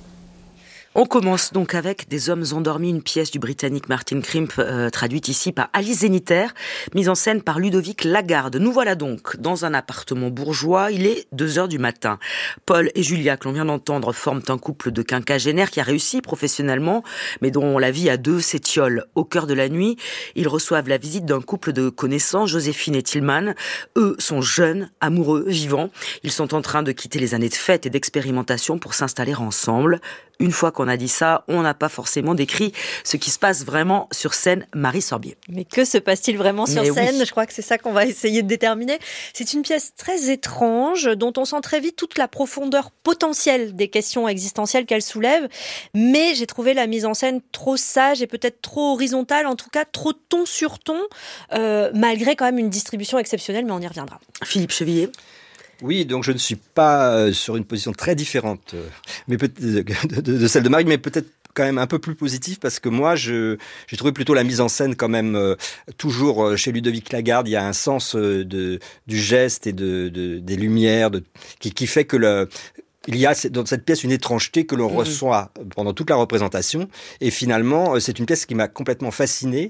On commence donc avec Des Hommes endormis, une pièce du Britannique Martin Crimp, euh, traduite ici par Alice Zéniter, mise en scène par Ludovic Lagarde. Nous voilà donc dans un appartement bourgeois, il est deux heures du matin. Paul et Julia, que l'on vient d'entendre, forment un couple de quinquagénaires qui a réussi professionnellement, mais dont la vie à deux s'étiole. Au cœur de la nuit, ils reçoivent la visite d'un couple de connaissances, Joséphine et Tillman. Eux sont jeunes, amoureux, vivants. Ils sont en train de quitter les années de fête et d'expérimentation pour s'installer ensemble. Une fois qu'on a dit ça, on n'a pas forcément décrit ce qui se passe vraiment sur scène. Marie Sorbier. Mais que se passe-t-il vraiment sur Mais scène ? oui. Je crois que c'est ça qu'on va essayer de déterminer. C'est une pièce très étrange, dont on sent très vite toute la profondeur potentielle des questions existentielles qu'elle soulève. Mais j'ai trouvé la mise en scène trop sage et peut-être trop horizontale, en tout cas trop ton sur ton, euh, malgré quand même une distribution exceptionnelle, mais on y reviendra. Philippe Chevillier. Oui, donc je ne suis pas sur une position très différente mais peut- de, de, de celle de Marie, mais peut-être quand même un peu plus positive, parce que moi, je, j'ai trouvé plutôt la mise en scène quand même, euh, toujours euh, chez Ludovic Lagarde, il y a un sens euh, de, du geste et de, de, des lumières de, qui, qui fait que le... Il y a dans cette pièce une étrangeté que l'on mmh. reçoit pendant toute la représentation. Et finalement, c'est une pièce qui m'a complètement fasciné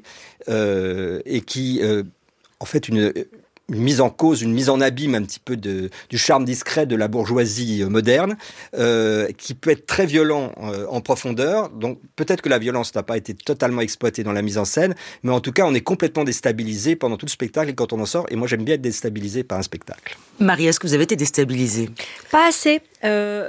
euh, et qui, euh, en fait, une... une mise en cause, une mise en abîme un petit peu de, du charme discret de la bourgeoisie moderne, euh, qui peut être très violent euh, en profondeur. Donc peut-être que la violence n'a pas été totalement exploitée dans la mise en scène, mais en tout cas on est complètement déstabilisé pendant tout le spectacle et quand on en sort. Et moi j'aime bien être déstabilisé par un spectacle. Marie, est-ce que vous avez été déstabilisée ? Pas assez. Euh,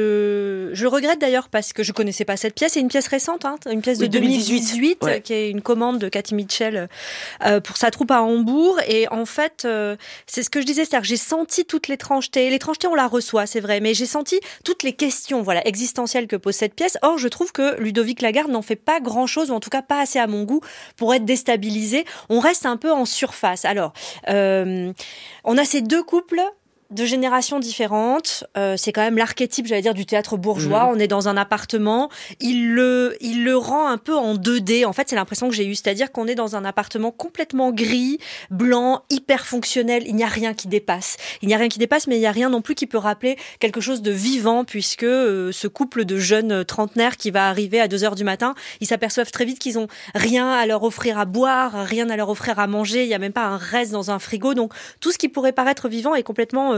je, je le regrette d'ailleurs parce que je connaissais pas cette pièce. C'est une pièce récente, hein, une pièce de oui, deux mille dix-huit, deux mille dix-huit ouais. qui est une commande de Cathy Mitchell euh, pour sa troupe à Hambourg. Et en fait, euh, c'est ce que je disais, c'est-à-dire que j'ai senti toute l'étrangeté. L'étrangeté, on la reçoit, c'est vrai, mais j'ai senti toutes les questions, voilà, existentielles que pose cette pièce. Or, je trouve que Ludovic Lagarde n'en fait pas grand-chose, ou en tout cas pas assez à mon goût pour être déstabilisé. On reste un peu en surface. Alors, euh, on a ces deux couples de générations différentes, euh, c'est quand même l'archétype, j'allais dire, du théâtre bourgeois. Mmh. On est dans un appartement, il le, il le rend un peu en deux D. En fait, c'est l'impression que j'ai eue, c'est-à-dire qu'on est dans un appartement complètement gris, blanc, hyper fonctionnel. Il n'y a rien qui dépasse. Il n'y a rien qui dépasse, mais il n'y a rien non plus qui peut rappeler quelque chose de vivant, puisque euh, ce couple de jeunes trentenaires qui va arriver à deux heures du matin, ils s'aperçoivent très vite qu'ils ont rien à leur offrir à boire, rien à leur offrir à manger. Il n'y a même pas un reste dans un frigo. Donc, tout ce qui pourrait paraître vivant est complètement euh,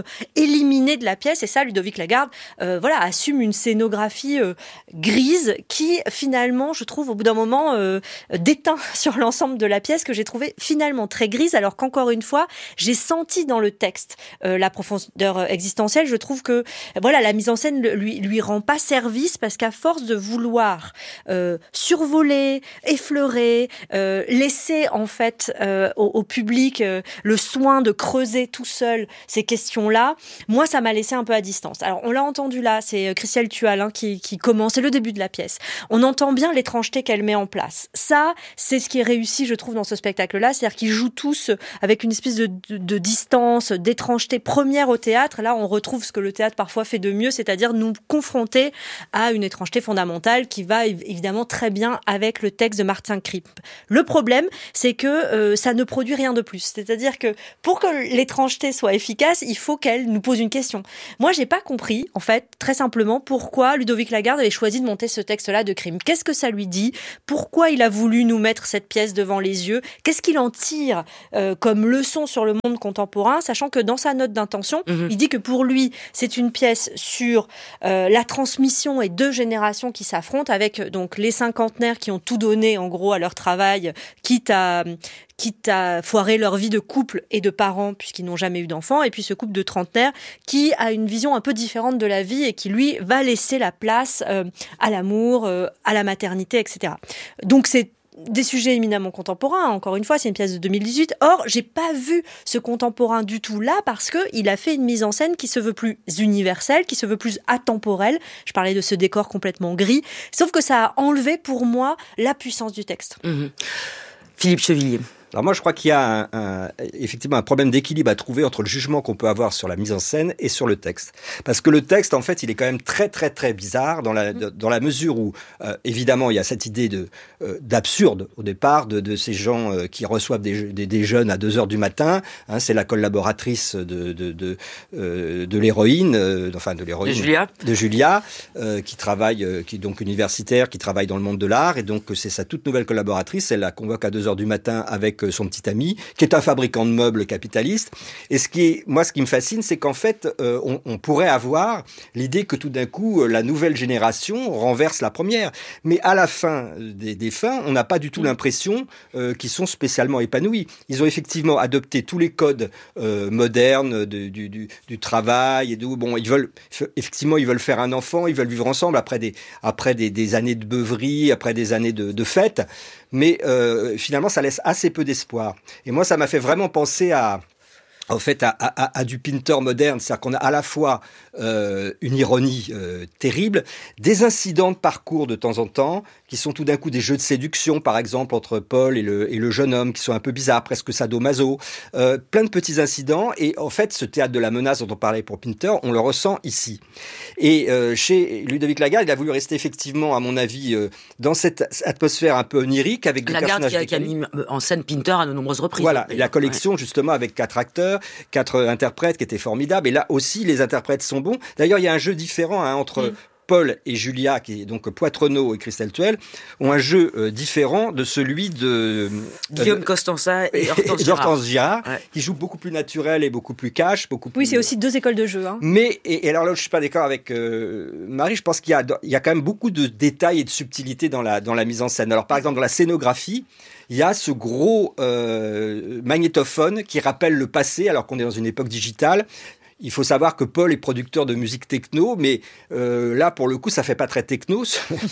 euh, éliminée de la pièce. Et ça, Ludovic Lagarde, euh, voilà, assume une scénographie euh, grise qui, finalement, je trouve, au bout d'un moment, euh, déteint sur l'ensemble de la pièce, que j'ai trouvé finalement très grise, alors qu'encore une fois, j'ai senti dans le texte euh, la profondeur existentielle. Je trouve que, voilà, la mise en scène lui lui rend pas service, parce qu'à force de vouloir euh, survoler, effleurer, euh, laisser en fait euh, au, au public euh, le soin de creuser tout seul ces questions-là, moi ça m'a laissé un peu à distance. Alors on l'a entendu là, c'est Christelle Tual hein, qui, qui commence, c'est le début de la pièce. On entend bien l'étrangeté qu'elle met en place. Ça, c'est ce qui est réussi, je trouve, dans ce spectacle-là, c'est-à-dire qu'ils jouent tous avec une espèce de, de, de distance, d'étrangeté première au théâtre. Là, on retrouve ce que le théâtre parfois fait de mieux, c'est-à-dire nous confronter à une étrangeté fondamentale qui va évidemment très bien avec le texte de Martin Kripp. Le problème, c'est que euh, ça ne produit rien de plus. C'est-à-dire que pour que l'étrangeté soit efficace, il faut qu'elle nous pose une question. Moi, j'ai pas compris, en fait, très simplement, pourquoi Ludovic Lagarde avait choisi de monter ce texte-là de Kripp. Qu'est-ce que ça lui dit ? Pourquoi il a voulu nous mettre cette pièce devant les yeux ? Qu'est-ce qu'il en tire euh, comme leçon sur le monde contemporain, sachant que dans sa note d'intention, mmh. il dit que pour lui, c'est une pièce sur euh, la transmission et deux générations qui s'affrontent, avec donc les cinquantenaires qui ont tout donné en gros à leur travail, quitte à quitte à foirer leur vie de couple et de parents puisqu'ils n'ont jamais eu d'enfants, et puis ce couple de trentenaires qui a une vision un peu différente de la vie et qui lui va laisser la place euh, à l'amour, euh, à la maternité, et cetera. Donc c'est des sujets éminemment contemporains. Encore une fois, c'est une pièce de deux mille dix-huit. Or, j'ai pas vu ce contemporain du tout là, parce que il a fait une mise en scène qui se veut plus universelle, qui se veut plus atemporelle. Je parlais de ce décor complètement gris. Sauf que ça a enlevé pour moi la puissance du texte. Mmh. Philippe Chevillier. Alors moi, je crois qu'il y a un, un, effectivement un problème d'équilibre à trouver entre le jugement qu'on peut avoir sur la mise en scène et sur le texte. Parce que le texte, en fait, il est quand même très, très, très bizarre dans la, dans la mesure où, euh, évidemment, il y a cette idée de, euh, d'absurde au départ de, de ces gens euh, qui reçoivent des, des, des jeunes à deux heures du matin. Hein, c'est la collaboratrice de, de, de, euh, de l'héroïne, euh, enfin de l'héroïne. De Julia. De Julia, euh, qui travaille, euh, qui est donc universitaire, qui travaille dans le monde de l'art. Et donc, c'est sa toute nouvelle collaboratrice. Elle la convoque à deux heures du matin avec son petit ami, qui est un fabricant de meubles capitaliste. Et ce qui est, moi, ce qui me fascine, c'est qu'en fait, euh, on, on pourrait avoir l'idée que tout d'un coup, la nouvelle génération renverse la première. Mais à la fin des, des fins, on n'a pas du tout l'impression euh, qu'ils sont spécialement épanouis. Ils ont effectivement adopté tous les codes euh, modernes de, du, du, du travail et de, bon, ils veulent, effectivement, ils veulent faire un enfant, ils veulent vivre ensemble après des, après des, des années de beuverie, après des années de, de fêtes. Mais euh, finalement, ça laisse assez peu d'espoir. Et moi, ça m'a fait vraiment penser à, en fait, à, à, à du Pinter moderne. C'est-à-dire qu'on a à la fois euh, une ironie euh, terrible, des incidents de parcours de temps en temps, qui sont tout d'un coup des jeux de séduction, par exemple, entre Paul et le, et le jeune homme, qui sont un peu bizarres, presque sadomaso. Euh, plein de petits incidents. Et en fait, ce théâtre de la menace dont on parlait pour Pinter, on le ressent ici. Et euh, chez Ludovic Lagarde, il a voulu rester effectivement, à mon avis, euh, dans cette atmosphère un peu onirique, avec des Lagarde personnages... Lagarde qui a, qui a mis en scène Pinter à de nombreuses reprises. Voilà, et la collection, ouais. justement, avec quatre acteurs, quatre interprètes qui étaient formidables. Et là aussi, les interprètes sont bons. D'ailleurs, il y a un jeu différent hein, entre... Mm. Paul et Julia, qui est donc Poitrenaud et Christelle Tuel, ont un jeu euh, différent de celui de Guillaume euh, Costanza et Hortense Girard, Hortense Girard ouais. qui joue beaucoup plus naturel et beaucoup plus cash, beaucoup plus... Oui, c'est aussi deux écoles de jeu. Hein. Mais et, et alors là, je suis pas d'accord avec euh, Marie. Je pense qu'il y a il y a quand même beaucoup de détails et de subtilités dans la dans la mise en scène. Alors par exemple dans la scénographie, il y a ce gros euh, magnétophone qui rappelle le passé, alors qu'on est dans une époque digitale. Il faut savoir que Paul est producteur de musique techno, mais euh, là, pour le coup, ça fait pas très techno.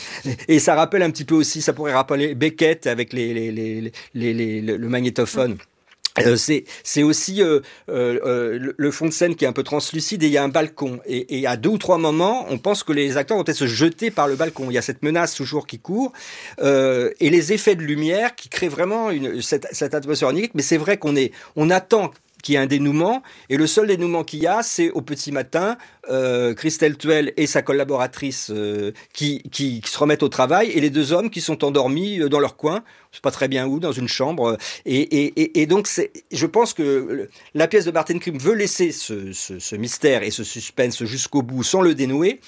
Et ça rappelle un petit peu aussi, ça pourrait rappeler Beckett avec les, les, les, les, les, le magnétophone. Euh, c'est, c'est aussi euh, euh, le, le fond de scène qui est un peu translucide et il y a un balcon. Et, et à deux ou trois moments, on pense que les acteurs vont peut-être se jeter par le balcon. Il y a cette menace toujours qui court euh, et les effets de lumière qui créent vraiment une, cette, cette atmosphère onirique. Mais c'est vrai qu'on est, on attend qu'il y ait un dénouement, et le seul dénouement qu'il y a, c'est au petit matin, euh, Christelle Tuel et sa collaboratrice euh, qui, qui, qui se remettent au travail, et les deux hommes qui sont endormis dans leur coin, je sais pas très bien où, dans une chambre, et, et, et, et donc c'est, je pense que la pièce de Martin Kripp veut laisser ce, ce, ce mystère et ce suspense jusqu'au bout, sans le dénouer,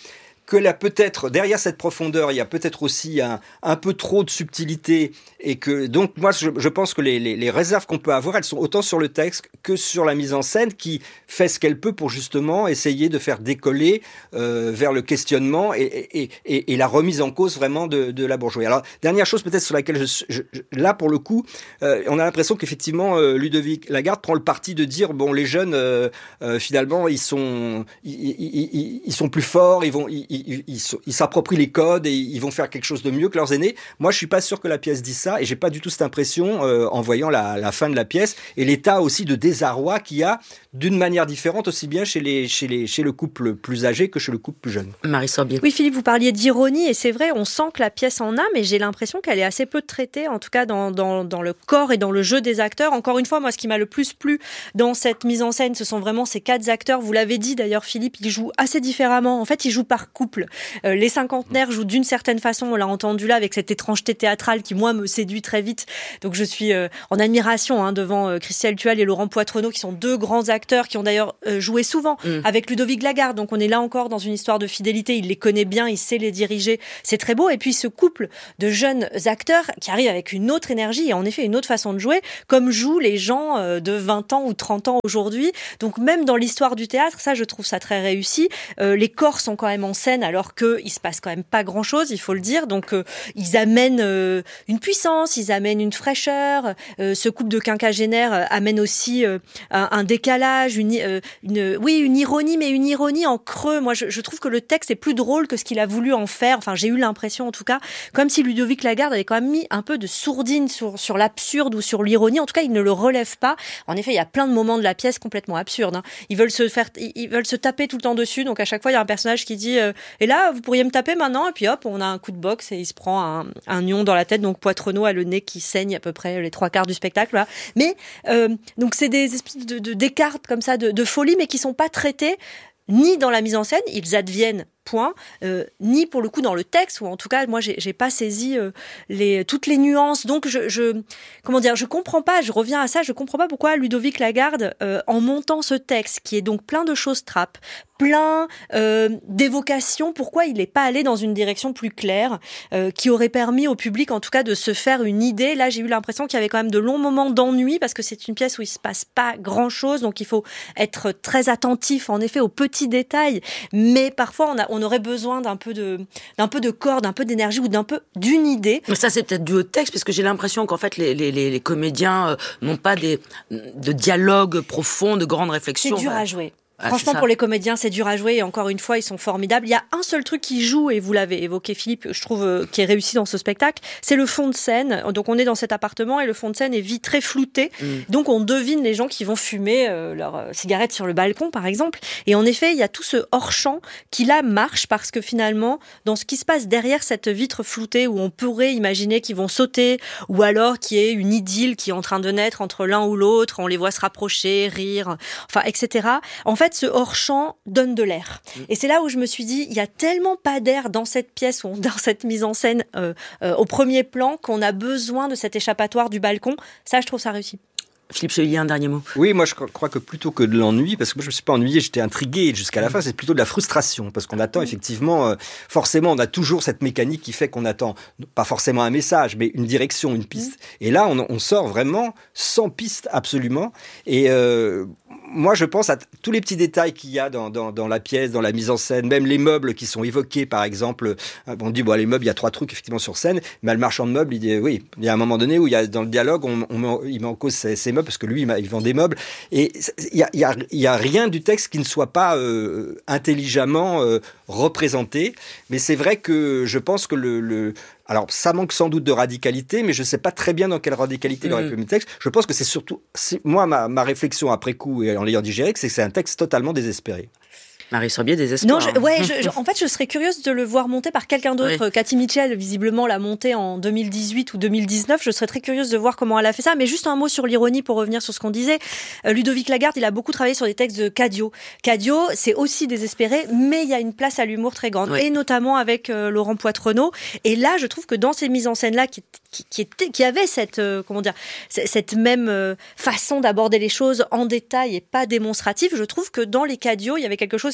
que là, peut-être, derrière cette profondeur, il y a peut-être aussi un, un peu trop de subtilité, et que, donc, moi, je, je pense que les, les, les réserves qu'on peut avoir, elles sont autant sur le texte que sur la mise en scène, qui fait ce qu'elle peut pour justement essayer de faire décoller euh, vers le questionnement et, et, et, et la remise en cause vraiment de, de la bourgeoisie. Alors, dernière chose peut-être sur laquelle, je, je, je, là, pour le coup, euh, on a l'impression qu'effectivement, euh, Ludovic Lagarde prend le parti de dire, bon, les jeunes, euh, euh, finalement, ils sont, ils, ils, ils, ils sont plus forts, ils vont, ils, ils, ils, ils s'approprient les codes et ils vont faire quelque chose de mieux que leurs aînés. Moi, je suis pas sûr que la pièce dise ça, et j'ai pas du tout cette impression euh, en voyant la, la fin de la pièce et l'état aussi de désarroi qu'il y a d'une manière différente aussi bien chez les, chez les, chez le couple plus âgé que chez le couple plus jeune. Marie Sorbier. Oui, Philippe, vous parliez d'ironie, et c'est vrai, on sent que la pièce en a, mais j'ai l'impression qu'elle est assez peu traitée, en tout cas dans, dans, dans le corps et dans le jeu des acteurs. Encore une fois, moi, ce qui m'a le plus plu dans cette mise en scène, ce sont vraiment ces quatre acteurs. Vous l'avez dit d'ailleurs, Philippe, ils jouent assez différemment. En fait, ils jouent par couple. Euh, les cinquantenaires jouent d'une certaine façon, on l'a entendu là, avec cette étrangeté théâtrale qui, moi, me séduit très vite. Donc, je suis euh, en admiration hein, devant euh, Christian Tual et Laurent Poitrenaud, qui sont deux grands acteurs, qui ont d'ailleurs euh, joué souvent mmh. avec Ludovic Lagarde. Donc, on est là encore dans une histoire de fidélité. Il les connaît bien, il sait les diriger. C'est très beau. Et puis, ce couple de jeunes acteurs qui arrivent avec une autre énergie et en effet une autre façon de jouer, comme jouent les gens euh, de vingt ans ou trente ans aujourd'hui. Donc, même dans l'histoire du théâtre, ça, je trouve ça très réussi. Euh, les corps sont quand même en scène alors qu'il se passe quand même pas grand-chose, il faut le dire. Donc, euh, ils amènent euh, une puissance, ils amènent une fraîcheur. Euh, ce couple de quinquagénaires euh, amène aussi euh, un, un décalage, une, euh, une, oui, une ironie, mais une ironie en creux. Moi, je, je trouve que le texte est plus drôle que ce qu'il a voulu en faire. Enfin, j'ai eu l'impression, en tout cas, comme si Ludovic Lagarde avait quand même mis un peu de sourdine sur, sur l'absurde ou sur l'ironie. En tout cas, il ne le relève pas. En effet, il y a plein de moments de la pièce complètement absurdes. Hein. Ils veulent se faire, ils veulent se taper tout le temps dessus. Donc, à chaque fois, il y a un personnage qui dit euh, « Et là, vous pourriez me taper maintenant ?» Et puis hop, on a un coup de boxe et il se prend un, un nion dans la tête. Donc, Poitrenaud a le nez qui saigne à peu près les trois quarts du spectacle. Voilà. Mais, euh, donc, c'est des espèces de, de, d'écarts comme ça, de, de folie, mais qui sont pas traités ni dans la mise en scène. Ils adviennent point, euh, ni pour le coup dans le texte, ou en tout cas moi j'ai, j'ai pas saisi euh, les, toutes les nuances, donc je, je comment dire, je comprends pas, je reviens à ça, je comprends pas pourquoi Ludovic Lagarde euh, en montant ce texte qui est donc plein de choses trappes, plein euh, d'évocations, pourquoi il n'est pas allé dans une direction plus claire, euh, qui aurait permis au public en tout cas de se faire une idée. Là j'ai eu l'impression qu'il y avait quand même de longs moments d'ennui, parce que c'est une pièce où il se passe pas grand chose, donc il faut être très attentif en effet aux petits détails, mais parfois on a on aurait besoin d'un peu de, d'un peu de corps, d'un peu d'énergie ou d'un peu d'une idée. Mais ça, c'est peut-être dû au texte, parce que j'ai l'impression qu'en fait, les, les, les comédiens euh, n'ont pas des, de dialogue profond, de grandes réflexions. C'est dur à jouer. Ah, Franchement, pour les comédiens, c'est dur à jouer, et encore une fois, ils sont formidables. Il y a un seul truc qui joue, et vous l'avez évoqué, Philippe, je trouve, euh, qui est réussi dans ce spectacle, c'est le fond de scène. Donc, on est dans cet appartement et le fond de scène est vite très flouté. Mm. Donc, on devine les gens qui vont fumer euh, leur euh, cigarette sur le balcon, par exemple. Et en effet, il y a tout ce hors-champ qui, là, marche, parce que finalement, dans ce qui se passe derrière cette vitre floutée, où on pourrait imaginer qu'ils vont sauter, ou alors qu'il y ait une idylle qui est en train de naître entre l'un ou l'autre, on les voit se rapprocher, rire, enfin, et cetera. En fait, ce hors-champ donne de l'air. Et c'est là où je me suis dit, il y a tellement pas d'air dans cette pièce, ou dans cette mise en scène euh, euh, au premier plan, qu'on a besoin de cet échappatoire du balcon. Ça, je trouve ça réussi. Philippe Chevalier, un dernier mot. Oui, moi je crois que plutôt que de l'ennui, parce que moi je ne me suis pas ennuyé, j'étais intrigué jusqu'à la fin, c'est plutôt de la frustration, parce qu'on attend effectivement, euh, forcément on a toujours cette mécanique qui fait qu'on attend, pas forcément un message, mais une direction, une piste. Mmh. Et là on, on sort vraiment sans piste absolument. Et euh, moi je pense à t- tous les petits détails qu'il y a dans, dans, dans la pièce, dans la mise en scène, même les meubles qui sont évoqués par exemple. On dit, bon les meubles, il y a trois trucs effectivement sur scène, mais le marchand de meubles, il dit, oui, il y a un moment donné où il y a dans le dialogue, on, on met, il met en cause ces, ces meubles, parce que lui, il vend des meubles. Et il y a, y a, y a rien du texte qui ne soit pas euh, intelligemment euh, représenté. Mais c'est vrai que je pense que le... le alors, ça manque sans doute de radicalité, mais je ne sais pas très bien dans quelle radicalité il aurait pu mettre le texte. Je pense que c'est surtout... C'est, moi, ma, ma réflexion après coup, et en l'ayant digéré, c'est que c'est un texte totalement désespéré. Marie Sorbier, désespoir. Non, je, ouais, je, je, en fait, je serais curieuse de le voir monter par quelqu'un d'autre. Oui. Cathy Mitchell, visiblement, l'a monté en deux mille dix-huit ou deux mille dix-neuf. Je serais très curieuse de voir comment elle a fait ça. Mais juste un mot sur l'ironie pour revenir sur ce qu'on disait. Euh, Ludovic Lagarde, il a beaucoup travaillé sur des textes de Cadio. Cadio, c'est aussi désespéré, mais il y a une place à l'humour très grande. Oui. Et notamment avec euh, Laurent Poitrenaud. Et là, je trouve que dans ces mises en scène-là, qui, qui, qui, était, qui avaient cette, euh, comment dire, cette même euh, façon d'aborder les choses en détail et pas démonstrative, je trouve que dans les Cadio, il y avait quelque chose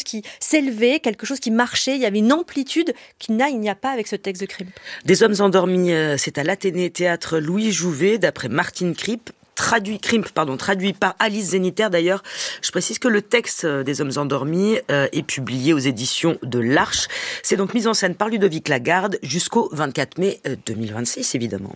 qui s'élevait, quelque chose qui marchait. Il y avait une amplitude qu'il n'a, il n'y a pas avec ce texte de Krimp. Des hommes endormis, c'est à l'Athénée Théâtre Louis Jouvet, d'après Martine Krimp. Traduit, Krimp, pardon, traduit par Alice Zéniter. D'ailleurs, je précise que le texte des Hommes endormis euh, est publié aux éditions de l'Arche. C'est donc mis en scène par Ludovic Lagarde jusqu'au vingt-quatre mai deux mille vingt-six, évidemment.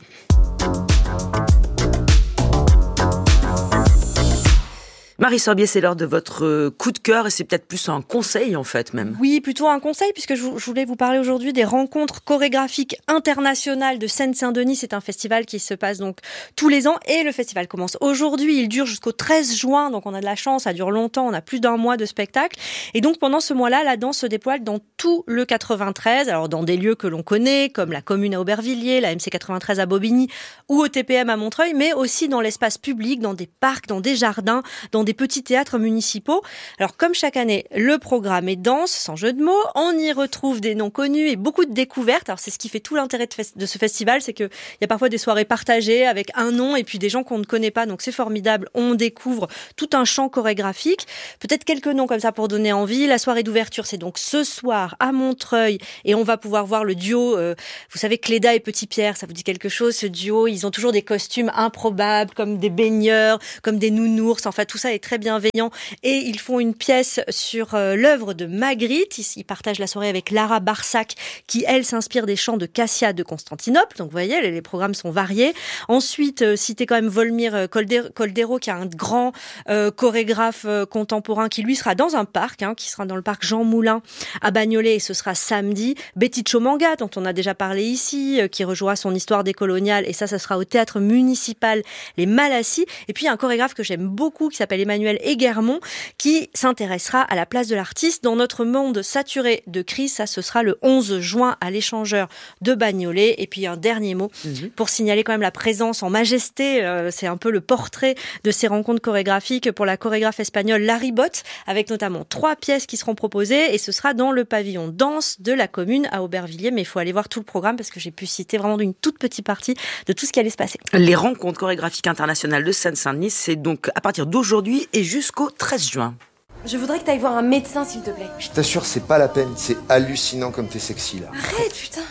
Marie Sorbier, c'est l'heure de votre coup de cœur et c'est peut-être plus un conseil en fait même. Oui, plutôt un conseil puisque je voulais vous parler aujourd'hui des rencontres chorégraphiques internationales de Seine-Saint-Denis. C'est un festival qui se passe donc tous les ans et le festival commence aujourd'hui. Il dure jusqu'au treize juin, donc on a de la chance, ça dure longtemps, on a plus d'un mois de spectacle. Et donc pendant ce mois-là, la danse se déploie dans tout le quatre-vingt-treize, alors dans des lieux que l'on connaît comme la Commune à Aubervilliers, la M C quatre-vingt-treize à Bobigny ou au T P M à Montreuil, mais aussi dans l'espace public, dans des parcs, dans des jardins, dans des petits théâtres municipaux. Alors comme chaque année, le programme est dense, sans jeu de mots, on y retrouve des noms connus et beaucoup de découvertes. Alors c'est ce qui fait tout l'intérêt de, fes- de ce festival, c'est qu'il y a parfois des soirées partagées avec un nom et puis des gens qu'on ne connaît pas, donc c'est formidable, on découvre tout un champ chorégraphique. Peut-être quelques noms comme ça pour donner envie. La soirée d'ouverture, c'est donc ce soir à Montreuil et on va pouvoir voir le duo, euh, vous savez, Cléda et Petit Pierre, ça vous dit quelque chose, ce duo, ils ont toujours des costumes improbables, comme des baigneurs, comme des nounours, enfin tout ça est très bienveillant et ils font une pièce sur euh, l'œuvre de Magritte. Ils, ils partagent la soirée avec Lara Barsac qui, elle, s'inspire des chants de Cassia de Constantinople. Donc, vous voyez, les, les programmes sont variés. Ensuite, euh, citez quand même Volmir Coldero, qui est un grand euh, chorégraphe euh, contemporain qui, lui, sera dans un parc, hein, qui sera dans le parc Jean Moulin à Bagnolet et ce sera samedi. Betty Chomanga, dont on a déjà parlé ici, euh, qui rejouera son histoire décoloniale et ça, ça sera au théâtre municipal Les Malassis. Et puis, un chorégraphe que j'aime beaucoup qui s'appelle Emmanuel Eguermont, qui s'intéressera à la place de l'artiste dans notre monde saturé de crise. Ça, ce sera le onze juin à l'Échangeur de Bagnolet. Et puis un dernier mot mmh. pour signaler quand même la présence en majesté. Euh, c'est un peu le portrait de ces rencontres chorégraphiques pour la chorégraphe espagnole Larry Bott, avec notamment trois pièces qui seront proposées. Et ce sera dans le pavillon danse de la Commune à Aubervilliers. Mais il faut aller voir tout le programme parce que j'ai pu citer vraiment une toute petite partie de tout ce qui allait se passer. Les rencontres chorégraphiques internationales de Seine-Saint-Denis, c'est donc à partir d'aujourd'hui et jusqu'au treize juin. Je voudrais que t'ailles voir un médecin, s'il te plaît. Je t'assure, c'est pas la peine. C'est hallucinant comme t'es sexy, là. Arrête, putain.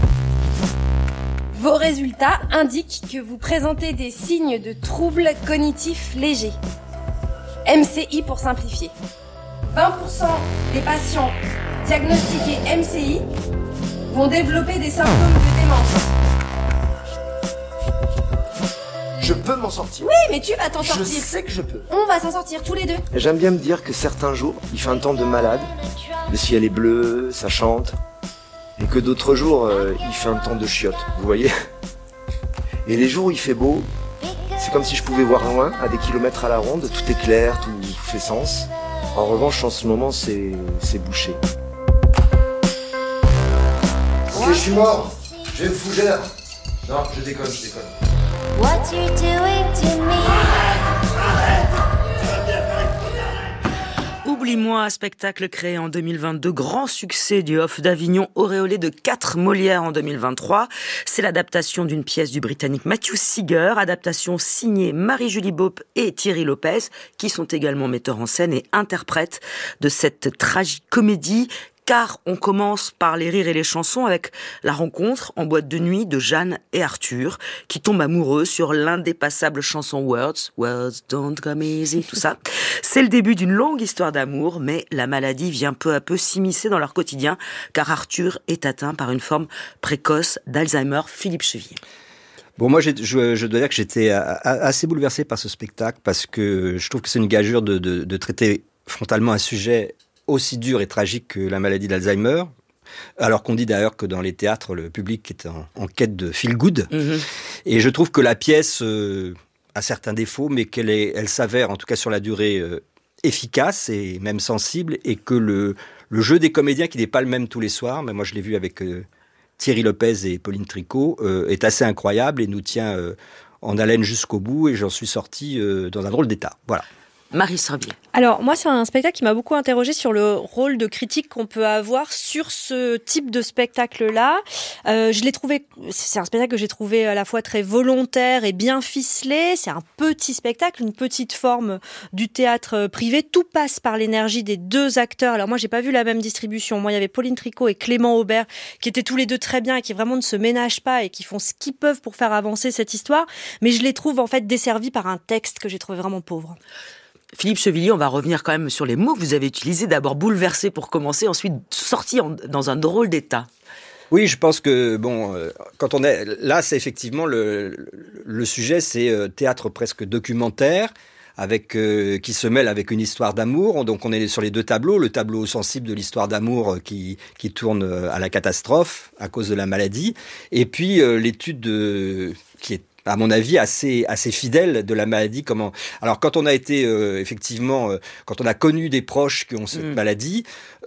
Vos résultats indiquent que vous présentez des signes de troubles cognitifs légers. M C I pour simplifier. vingt pour cent des patients diagnostiqués M C I vont développer des symptômes de démence. Je peux m'en sortir. Oui, mais tu vas t'en sortir. Je sais que je peux. On va s'en sortir tous les deux. J'aime bien me dire que certains jours, il fait un temps de malade. Le ciel est bleu, ça chante. Et que d'autres jours, euh, il fait un temps de chiotte, vous voyez. Et les jours où il fait beau, c'est comme si je pouvais voir loin, à des kilomètres à la ronde. Tout est clair, tout, tout fait sens. En revanche, en ce moment, c'est, c'est bouché. Ok, je suis mort. Je vais me fougère. Non, je déconne, je déconne. What you doing to me? Oublie-moi, spectacle créé en deux mille vingt-deux, grand succès du Off d'Avignon, auréolé de quatre Molières en deux mille vingt-trois. C'est l'adaptation d'une pièce du Britannique Matthew Seeger, adaptation signée Marie-Julie Bope et Thierry Lopez, qui sont également metteurs en scène et interprètes de cette tragique comédie. Car on commence par les rires et les chansons avec la rencontre en boîte de nuit de Jeanne et Arthur, qui tombent amoureux sur l'indépassable chanson Words, Words don't come easy, tout ça. C'est le début d'une longue histoire d'amour, mais la maladie vient peu à peu s'immiscer dans leur quotidien, car Arthur est atteint par une forme précoce d'Alzheimer. Philippe Chevillier. Bon, moi, je, je, je dois dire que j'étais assez bouleversé par ce spectacle, parce que je trouve que c'est une gageure de, de, de traiter frontalement un sujet aussi dur et tragique que la maladie d'Alzheimer, alors qu'on dit d'ailleurs que dans les théâtres, le public est en, en quête de feel good. Mmh. Et je trouve que la pièce euh, a certains défauts, mais qu'elle est, elle s'avère, en tout cas sur la durée, euh, efficace et même sensible, et que le, le jeu des comédiens, qui n'est pas le même tous les soirs, mais moi je l'ai vu avec euh, Thierry Lopez et Pauline Tricot, euh, est assez incroyable et nous tient euh, en haleine jusqu'au bout, et j'en suis sorti euh, dans un drôle d'état. Voilà. Marie Sorbier. Alors moi, c'est un spectacle qui m'a beaucoup interrogée sur le rôle de critique qu'on peut avoir sur ce type de spectacle-là. Euh, je l'ai trouvé, c'est un spectacle que j'ai trouvé à la fois très volontaire et bien ficelé. C'est un petit spectacle, une petite forme du théâtre privé. Tout passe par l'énergie des deux acteurs. Alors moi, j'ai pas vu la même distribution. Moi, il y avait Pauline Tricot et Clément Aubert qui étaient tous les deux très bien et qui vraiment ne se ménagent pas et qui font ce qu'ils peuvent pour faire avancer cette histoire. Mais je les trouve en fait desservis par un texte que j'ai trouvé vraiment pauvre. Philippe Chevillier, on va revenir quand même sur les mots que vous avez utilisés. D'abord bouleversé pour commencer, ensuite sorti en, dans un drôle d'état. Oui, je pense que bon, euh, quand on est là, c'est effectivement le, le sujet, c'est euh, théâtre presque documentaire, avec euh, qui se mêle avec une histoire d'amour. Donc on est sur les deux tableaux, le tableau sensible de l'histoire d'amour euh, qui qui tourne à la catastrophe à cause de la maladie, et puis euh, l'étude de, qui est à mon avis, assez assez fidèle de la maladie. Comment Alors, quand on a été euh, effectivement, euh, quand on a connu des proches qui ont cette mmh. maladie,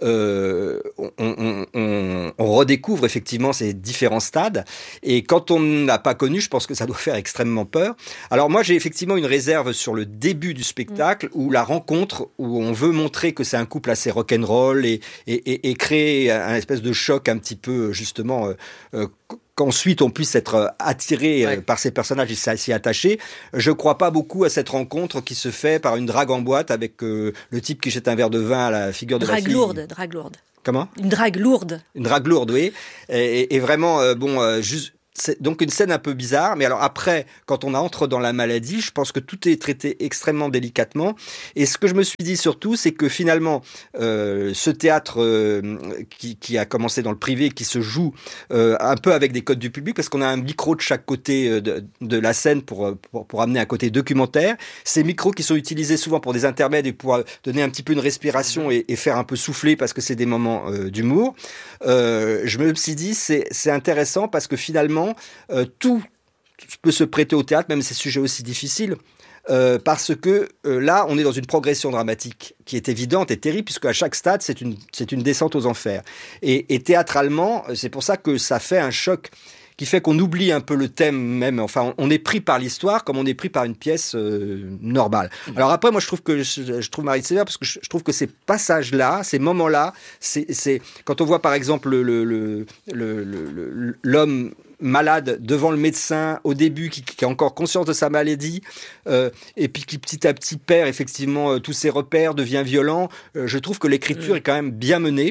euh, on, on, on, on redécouvre effectivement ces différents stades. Et quand on n'a pas connu, je pense que ça doit faire extrêmement peur. Alors moi, j'ai effectivement une réserve sur le début du spectacle, mmh. où la rencontre, où on veut montrer que c'est un couple assez rock'n'roll et, et, et, et créer un espèce de choc un petit peu justement. Euh, euh, qu'ensuite on puisse être attiré ouais. par ces personnages et s'y attacher. Je crois pas beaucoup à cette rencontre qui se fait par une drague en boîte avec euh, le type qui jette un verre de vin à la figure de drague la fille. Lourde, drague lourde. Comment ? Une drague lourde. Une drague lourde, oui. Et, et vraiment, euh, bon, euh, juste... C'est donc une scène un peu bizarre, mais alors après, quand on entre dans la maladie, je pense que tout est traité extrêmement délicatement. Et ce que je me suis dit surtout, c'est que finalement, euh, ce théâtre euh, qui, qui a commencé dans le privé, qui se joue euh, un peu avec des codes du public, parce qu'on a un micro de chaque côté de, de la scène pour, pour, pour amener un côté documentaire. Ces micros qui sont utilisés souvent pour des intermèdes et pour donner un petit peu une respiration et, et faire un peu souffler parce que c'est des moments euh, d'humour. Euh, je me suis dit, c'est, c'est intéressant parce que finalement, Euh, tout peut se prêter au théâtre, même ces sujets aussi difficiles, euh, parce que euh, là, on est dans une progression dramatique qui est évidente et terrible, puisque à chaque stade, c'est une, c'est une descente aux enfers. Et, et théâtralement, c'est pour ça que ça fait un choc qui fait qu'on oublie un peu le thème même. Enfin, on est pris par l'histoire comme on est pris par une pièce euh, normale. Alors après, moi, je trouve que je, je trouve Marie sévère parce que je, je trouve que ces passages-là, ces moments-là, c'est, c'est quand on voit par exemple le, le, le, le, le, l'homme malade devant le médecin au début, qui, qui a encore conscience de sa maladie, euh, et puis qui petit à petit perd effectivement euh, tous ses repères, devient violent. Euh, je trouve que l'écriture mmh. est quand même bien menée.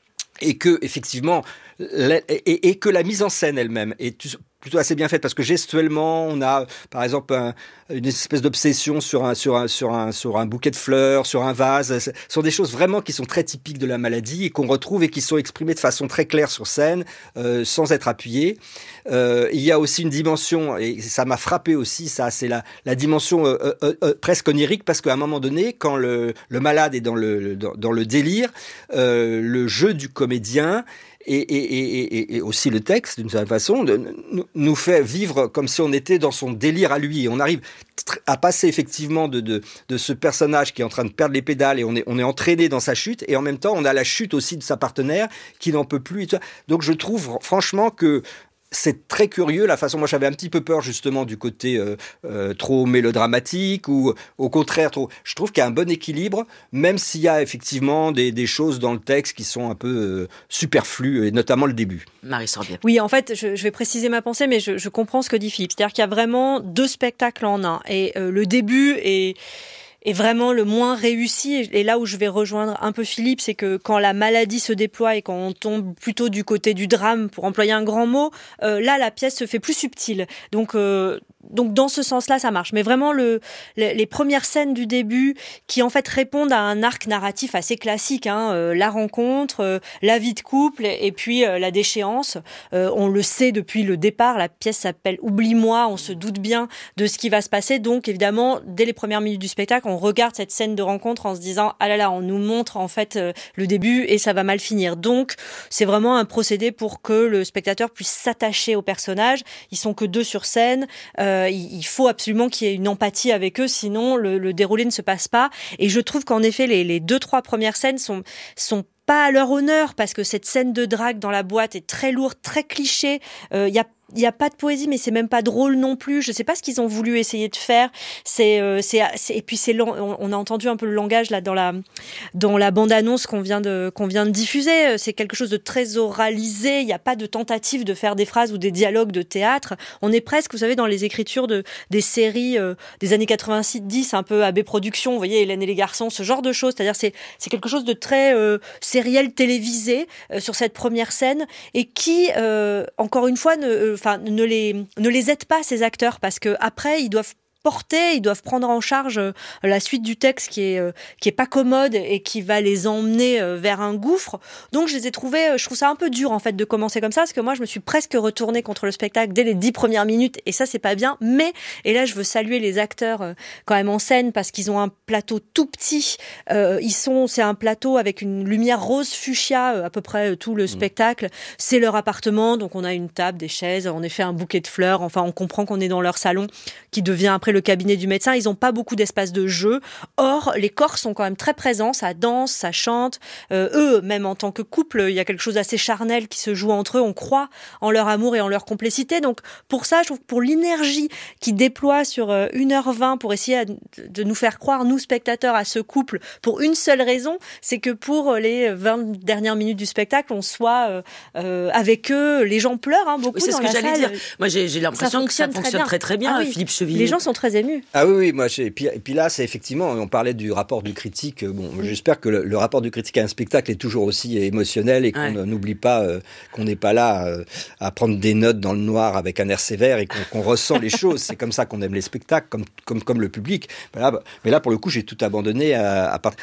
Et que, effectivement, la, et, et que la mise en scène elle-même est plutôt assez bien faite, parce que gestuellement, on a, par exemple, un, une espèce d'obsession sur un, sur, un, sur, un, sur un bouquet de fleurs, sur un vase. Ce sont des choses vraiment qui sont très typiques de la maladie et qu'on retrouve et qui sont exprimées de façon très claire sur scène, euh, sans être appuyées. Euh, il y a aussi une dimension, et ça m'a frappé aussi, ça, c'est la, la dimension euh, euh, euh, presque onirique, parce qu'à un moment donné, quand le, le malade est dans le, dans, dans le délire, euh, le jeu du comédien et, et, et, et aussi le texte, d'une certaine façon, de, nous, nous fait vivre comme si on était dans son délire à lui. Et on arrive à passer effectivement de, de, de ce personnage qui est en train de perdre les pédales, et on est, on est entraîné dans sa chute, et en même temps, on a la chute aussi de sa partenaire qui n'en peut plus. Et tout ça. Donc je trouve franchement que c'est très curieux la façon. Moi, j'avais un petit peu peur justement du côté euh, euh, trop mélodramatique, ou au contraire trop. Je trouve qu'il y a un bon équilibre, même s'il y a effectivement des, des choses dans le texte qui sont un peu euh, superflues, et notamment le début. Marie Sorbier. Oui, en fait, je, je vais préciser ma pensée, mais je, je comprends ce que dit Philippe. C'est-à-dire qu'il y a vraiment deux spectacles en un, et euh, le début est est vraiment le moins réussi. Et là où je vais rejoindre un peu Philippe, c'est que quand la maladie se déploie et quand on tombe plutôt du côté du drame, pour employer un grand mot, euh, là, la pièce se fait plus subtile. Donc, euh, donc dans ce sens-là, ça marche. Mais vraiment, le, les, les premières scènes du début, qui en fait répondent à un arc narratif assez classique, hein, euh, la rencontre, euh, la vie de couple, et, et puis euh, la déchéance. Euh, on le sait depuis le départ, la pièce s'appelle « Oublie-moi », on se doute bien de ce qui va se passer. Donc évidemment, dès les premières minutes du spectacle, on regarde cette scène de rencontre en se disant « Ah là là, on nous montre en fait euh, le début et ça va mal finir ». Donc c'est vraiment un procédé pour que le spectateur puisse s'attacher aux personnages. Ils sont que deux sur scène. Euh, il faut absolument qu'il y ait une empathie avec eux, sinon le, le déroulé ne se passe pas. Et je trouve qu'en effet, les, les deux, trois premières scènes sont, sont pas à leur honneur, parce que cette scène de drague dans la boîte est très lourde, très cliché. Euh, il y a il y a pas de poésie, mais c'est même pas drôle non plus. Je sais pas ce qu'ils ont voulu essayer de faire. C'est, euh, c'est, c'est et puis c'est on, on a entendu un peu le langage là dans la dans la bande annonce qu'on vient de qu'on vient de diffuser. C'est quelque chose de très oralisé. Il y a pas de tentative de faire des phrases ou des dialogues de théâtre. On est presque, vous savez, dans les écritures de des séries euh, des années quatre-vingt-dix, un peu A B Productions, vous voyez, Hélène et les garçons, ce genre de choses. C'est-à-dire c'est c'est quelque chose de très euh, sériel télévisé euh, sur cette première scène et qui euh, encore une fois ne enfin ne les ne les aide pas, ces acteurs, parce que après ils doivent porter, ils doivent prendre en charge euh, la suite du texte qui est euh, qui est pas commode et qui va les emmener euh, vers un gouffre. Donc je les ai trouvés, euh, je trouve ça un peu dur en fait de commencer comme ça, parce que moi je me suis presque retournée contre le spectacle dès les dix premières minutes et ça c'est pas bien. Mais et là je veux saluer les acteurs euh, quand même en scène, parce qu'ils ont un plateau tout petit. Euh, ils sont, c'est un plateau avec une lumière rose fuchsia euh, à peu près euh, tout le mmh. spectacle. C'est leur appartement, donc on a une table, des chaises, en effet un bouquet de fleurs. Enfin on comprend qu'on est dans leur salon qui devient après le cabinet du médecin. Ils n'ont pas beaucoup d'espace de jeu. Or, les corps sont quand même très présents. Ça danse, ça chante. Euh, eux, même en tant que couple, il y a quelque chose d'assez charnel qui se joue entre eux. On croit en leur amour et en leur complicité. Donc, pour ça, je trouve que pour l'énergie qu'ils déploient sur euh, une heure vingt pour essayer de nous faire croire, nous, spectateurs, à ce couple, pour une seule raison, c'est que pour les vingt dernières minutes du spectacle, on soit euh, euh, avec eux. Les gens pleurent hein, beaucoup oui, c'est dans ce que la j'allais salle. dire. Moi, j'ai, j'ai l'impression ça que ça fonctionne très, très bien, ah, oui. Philippe Chevillier. Les gens sont très émus. Ah oui, oui, moi, j'ai, et, puis, et puis là, c'est effectivement, on parlait du rapport du critique. Bon, mmh. j'espère que le, le rapport du critique à un spectacle est toujours aussi émotionnel et qu'on ouais. n'oublie pas euh, qu'on n'est pas là euh, à prendre des notes dans le noir avec un air sévère et qu'on, qu'on ressent les choses. C'est comme ça qu'on aime les spectacles, comme, comme, comme le public. Mais là, mais là, pour le coup, j'ai tout abandonné à, à part...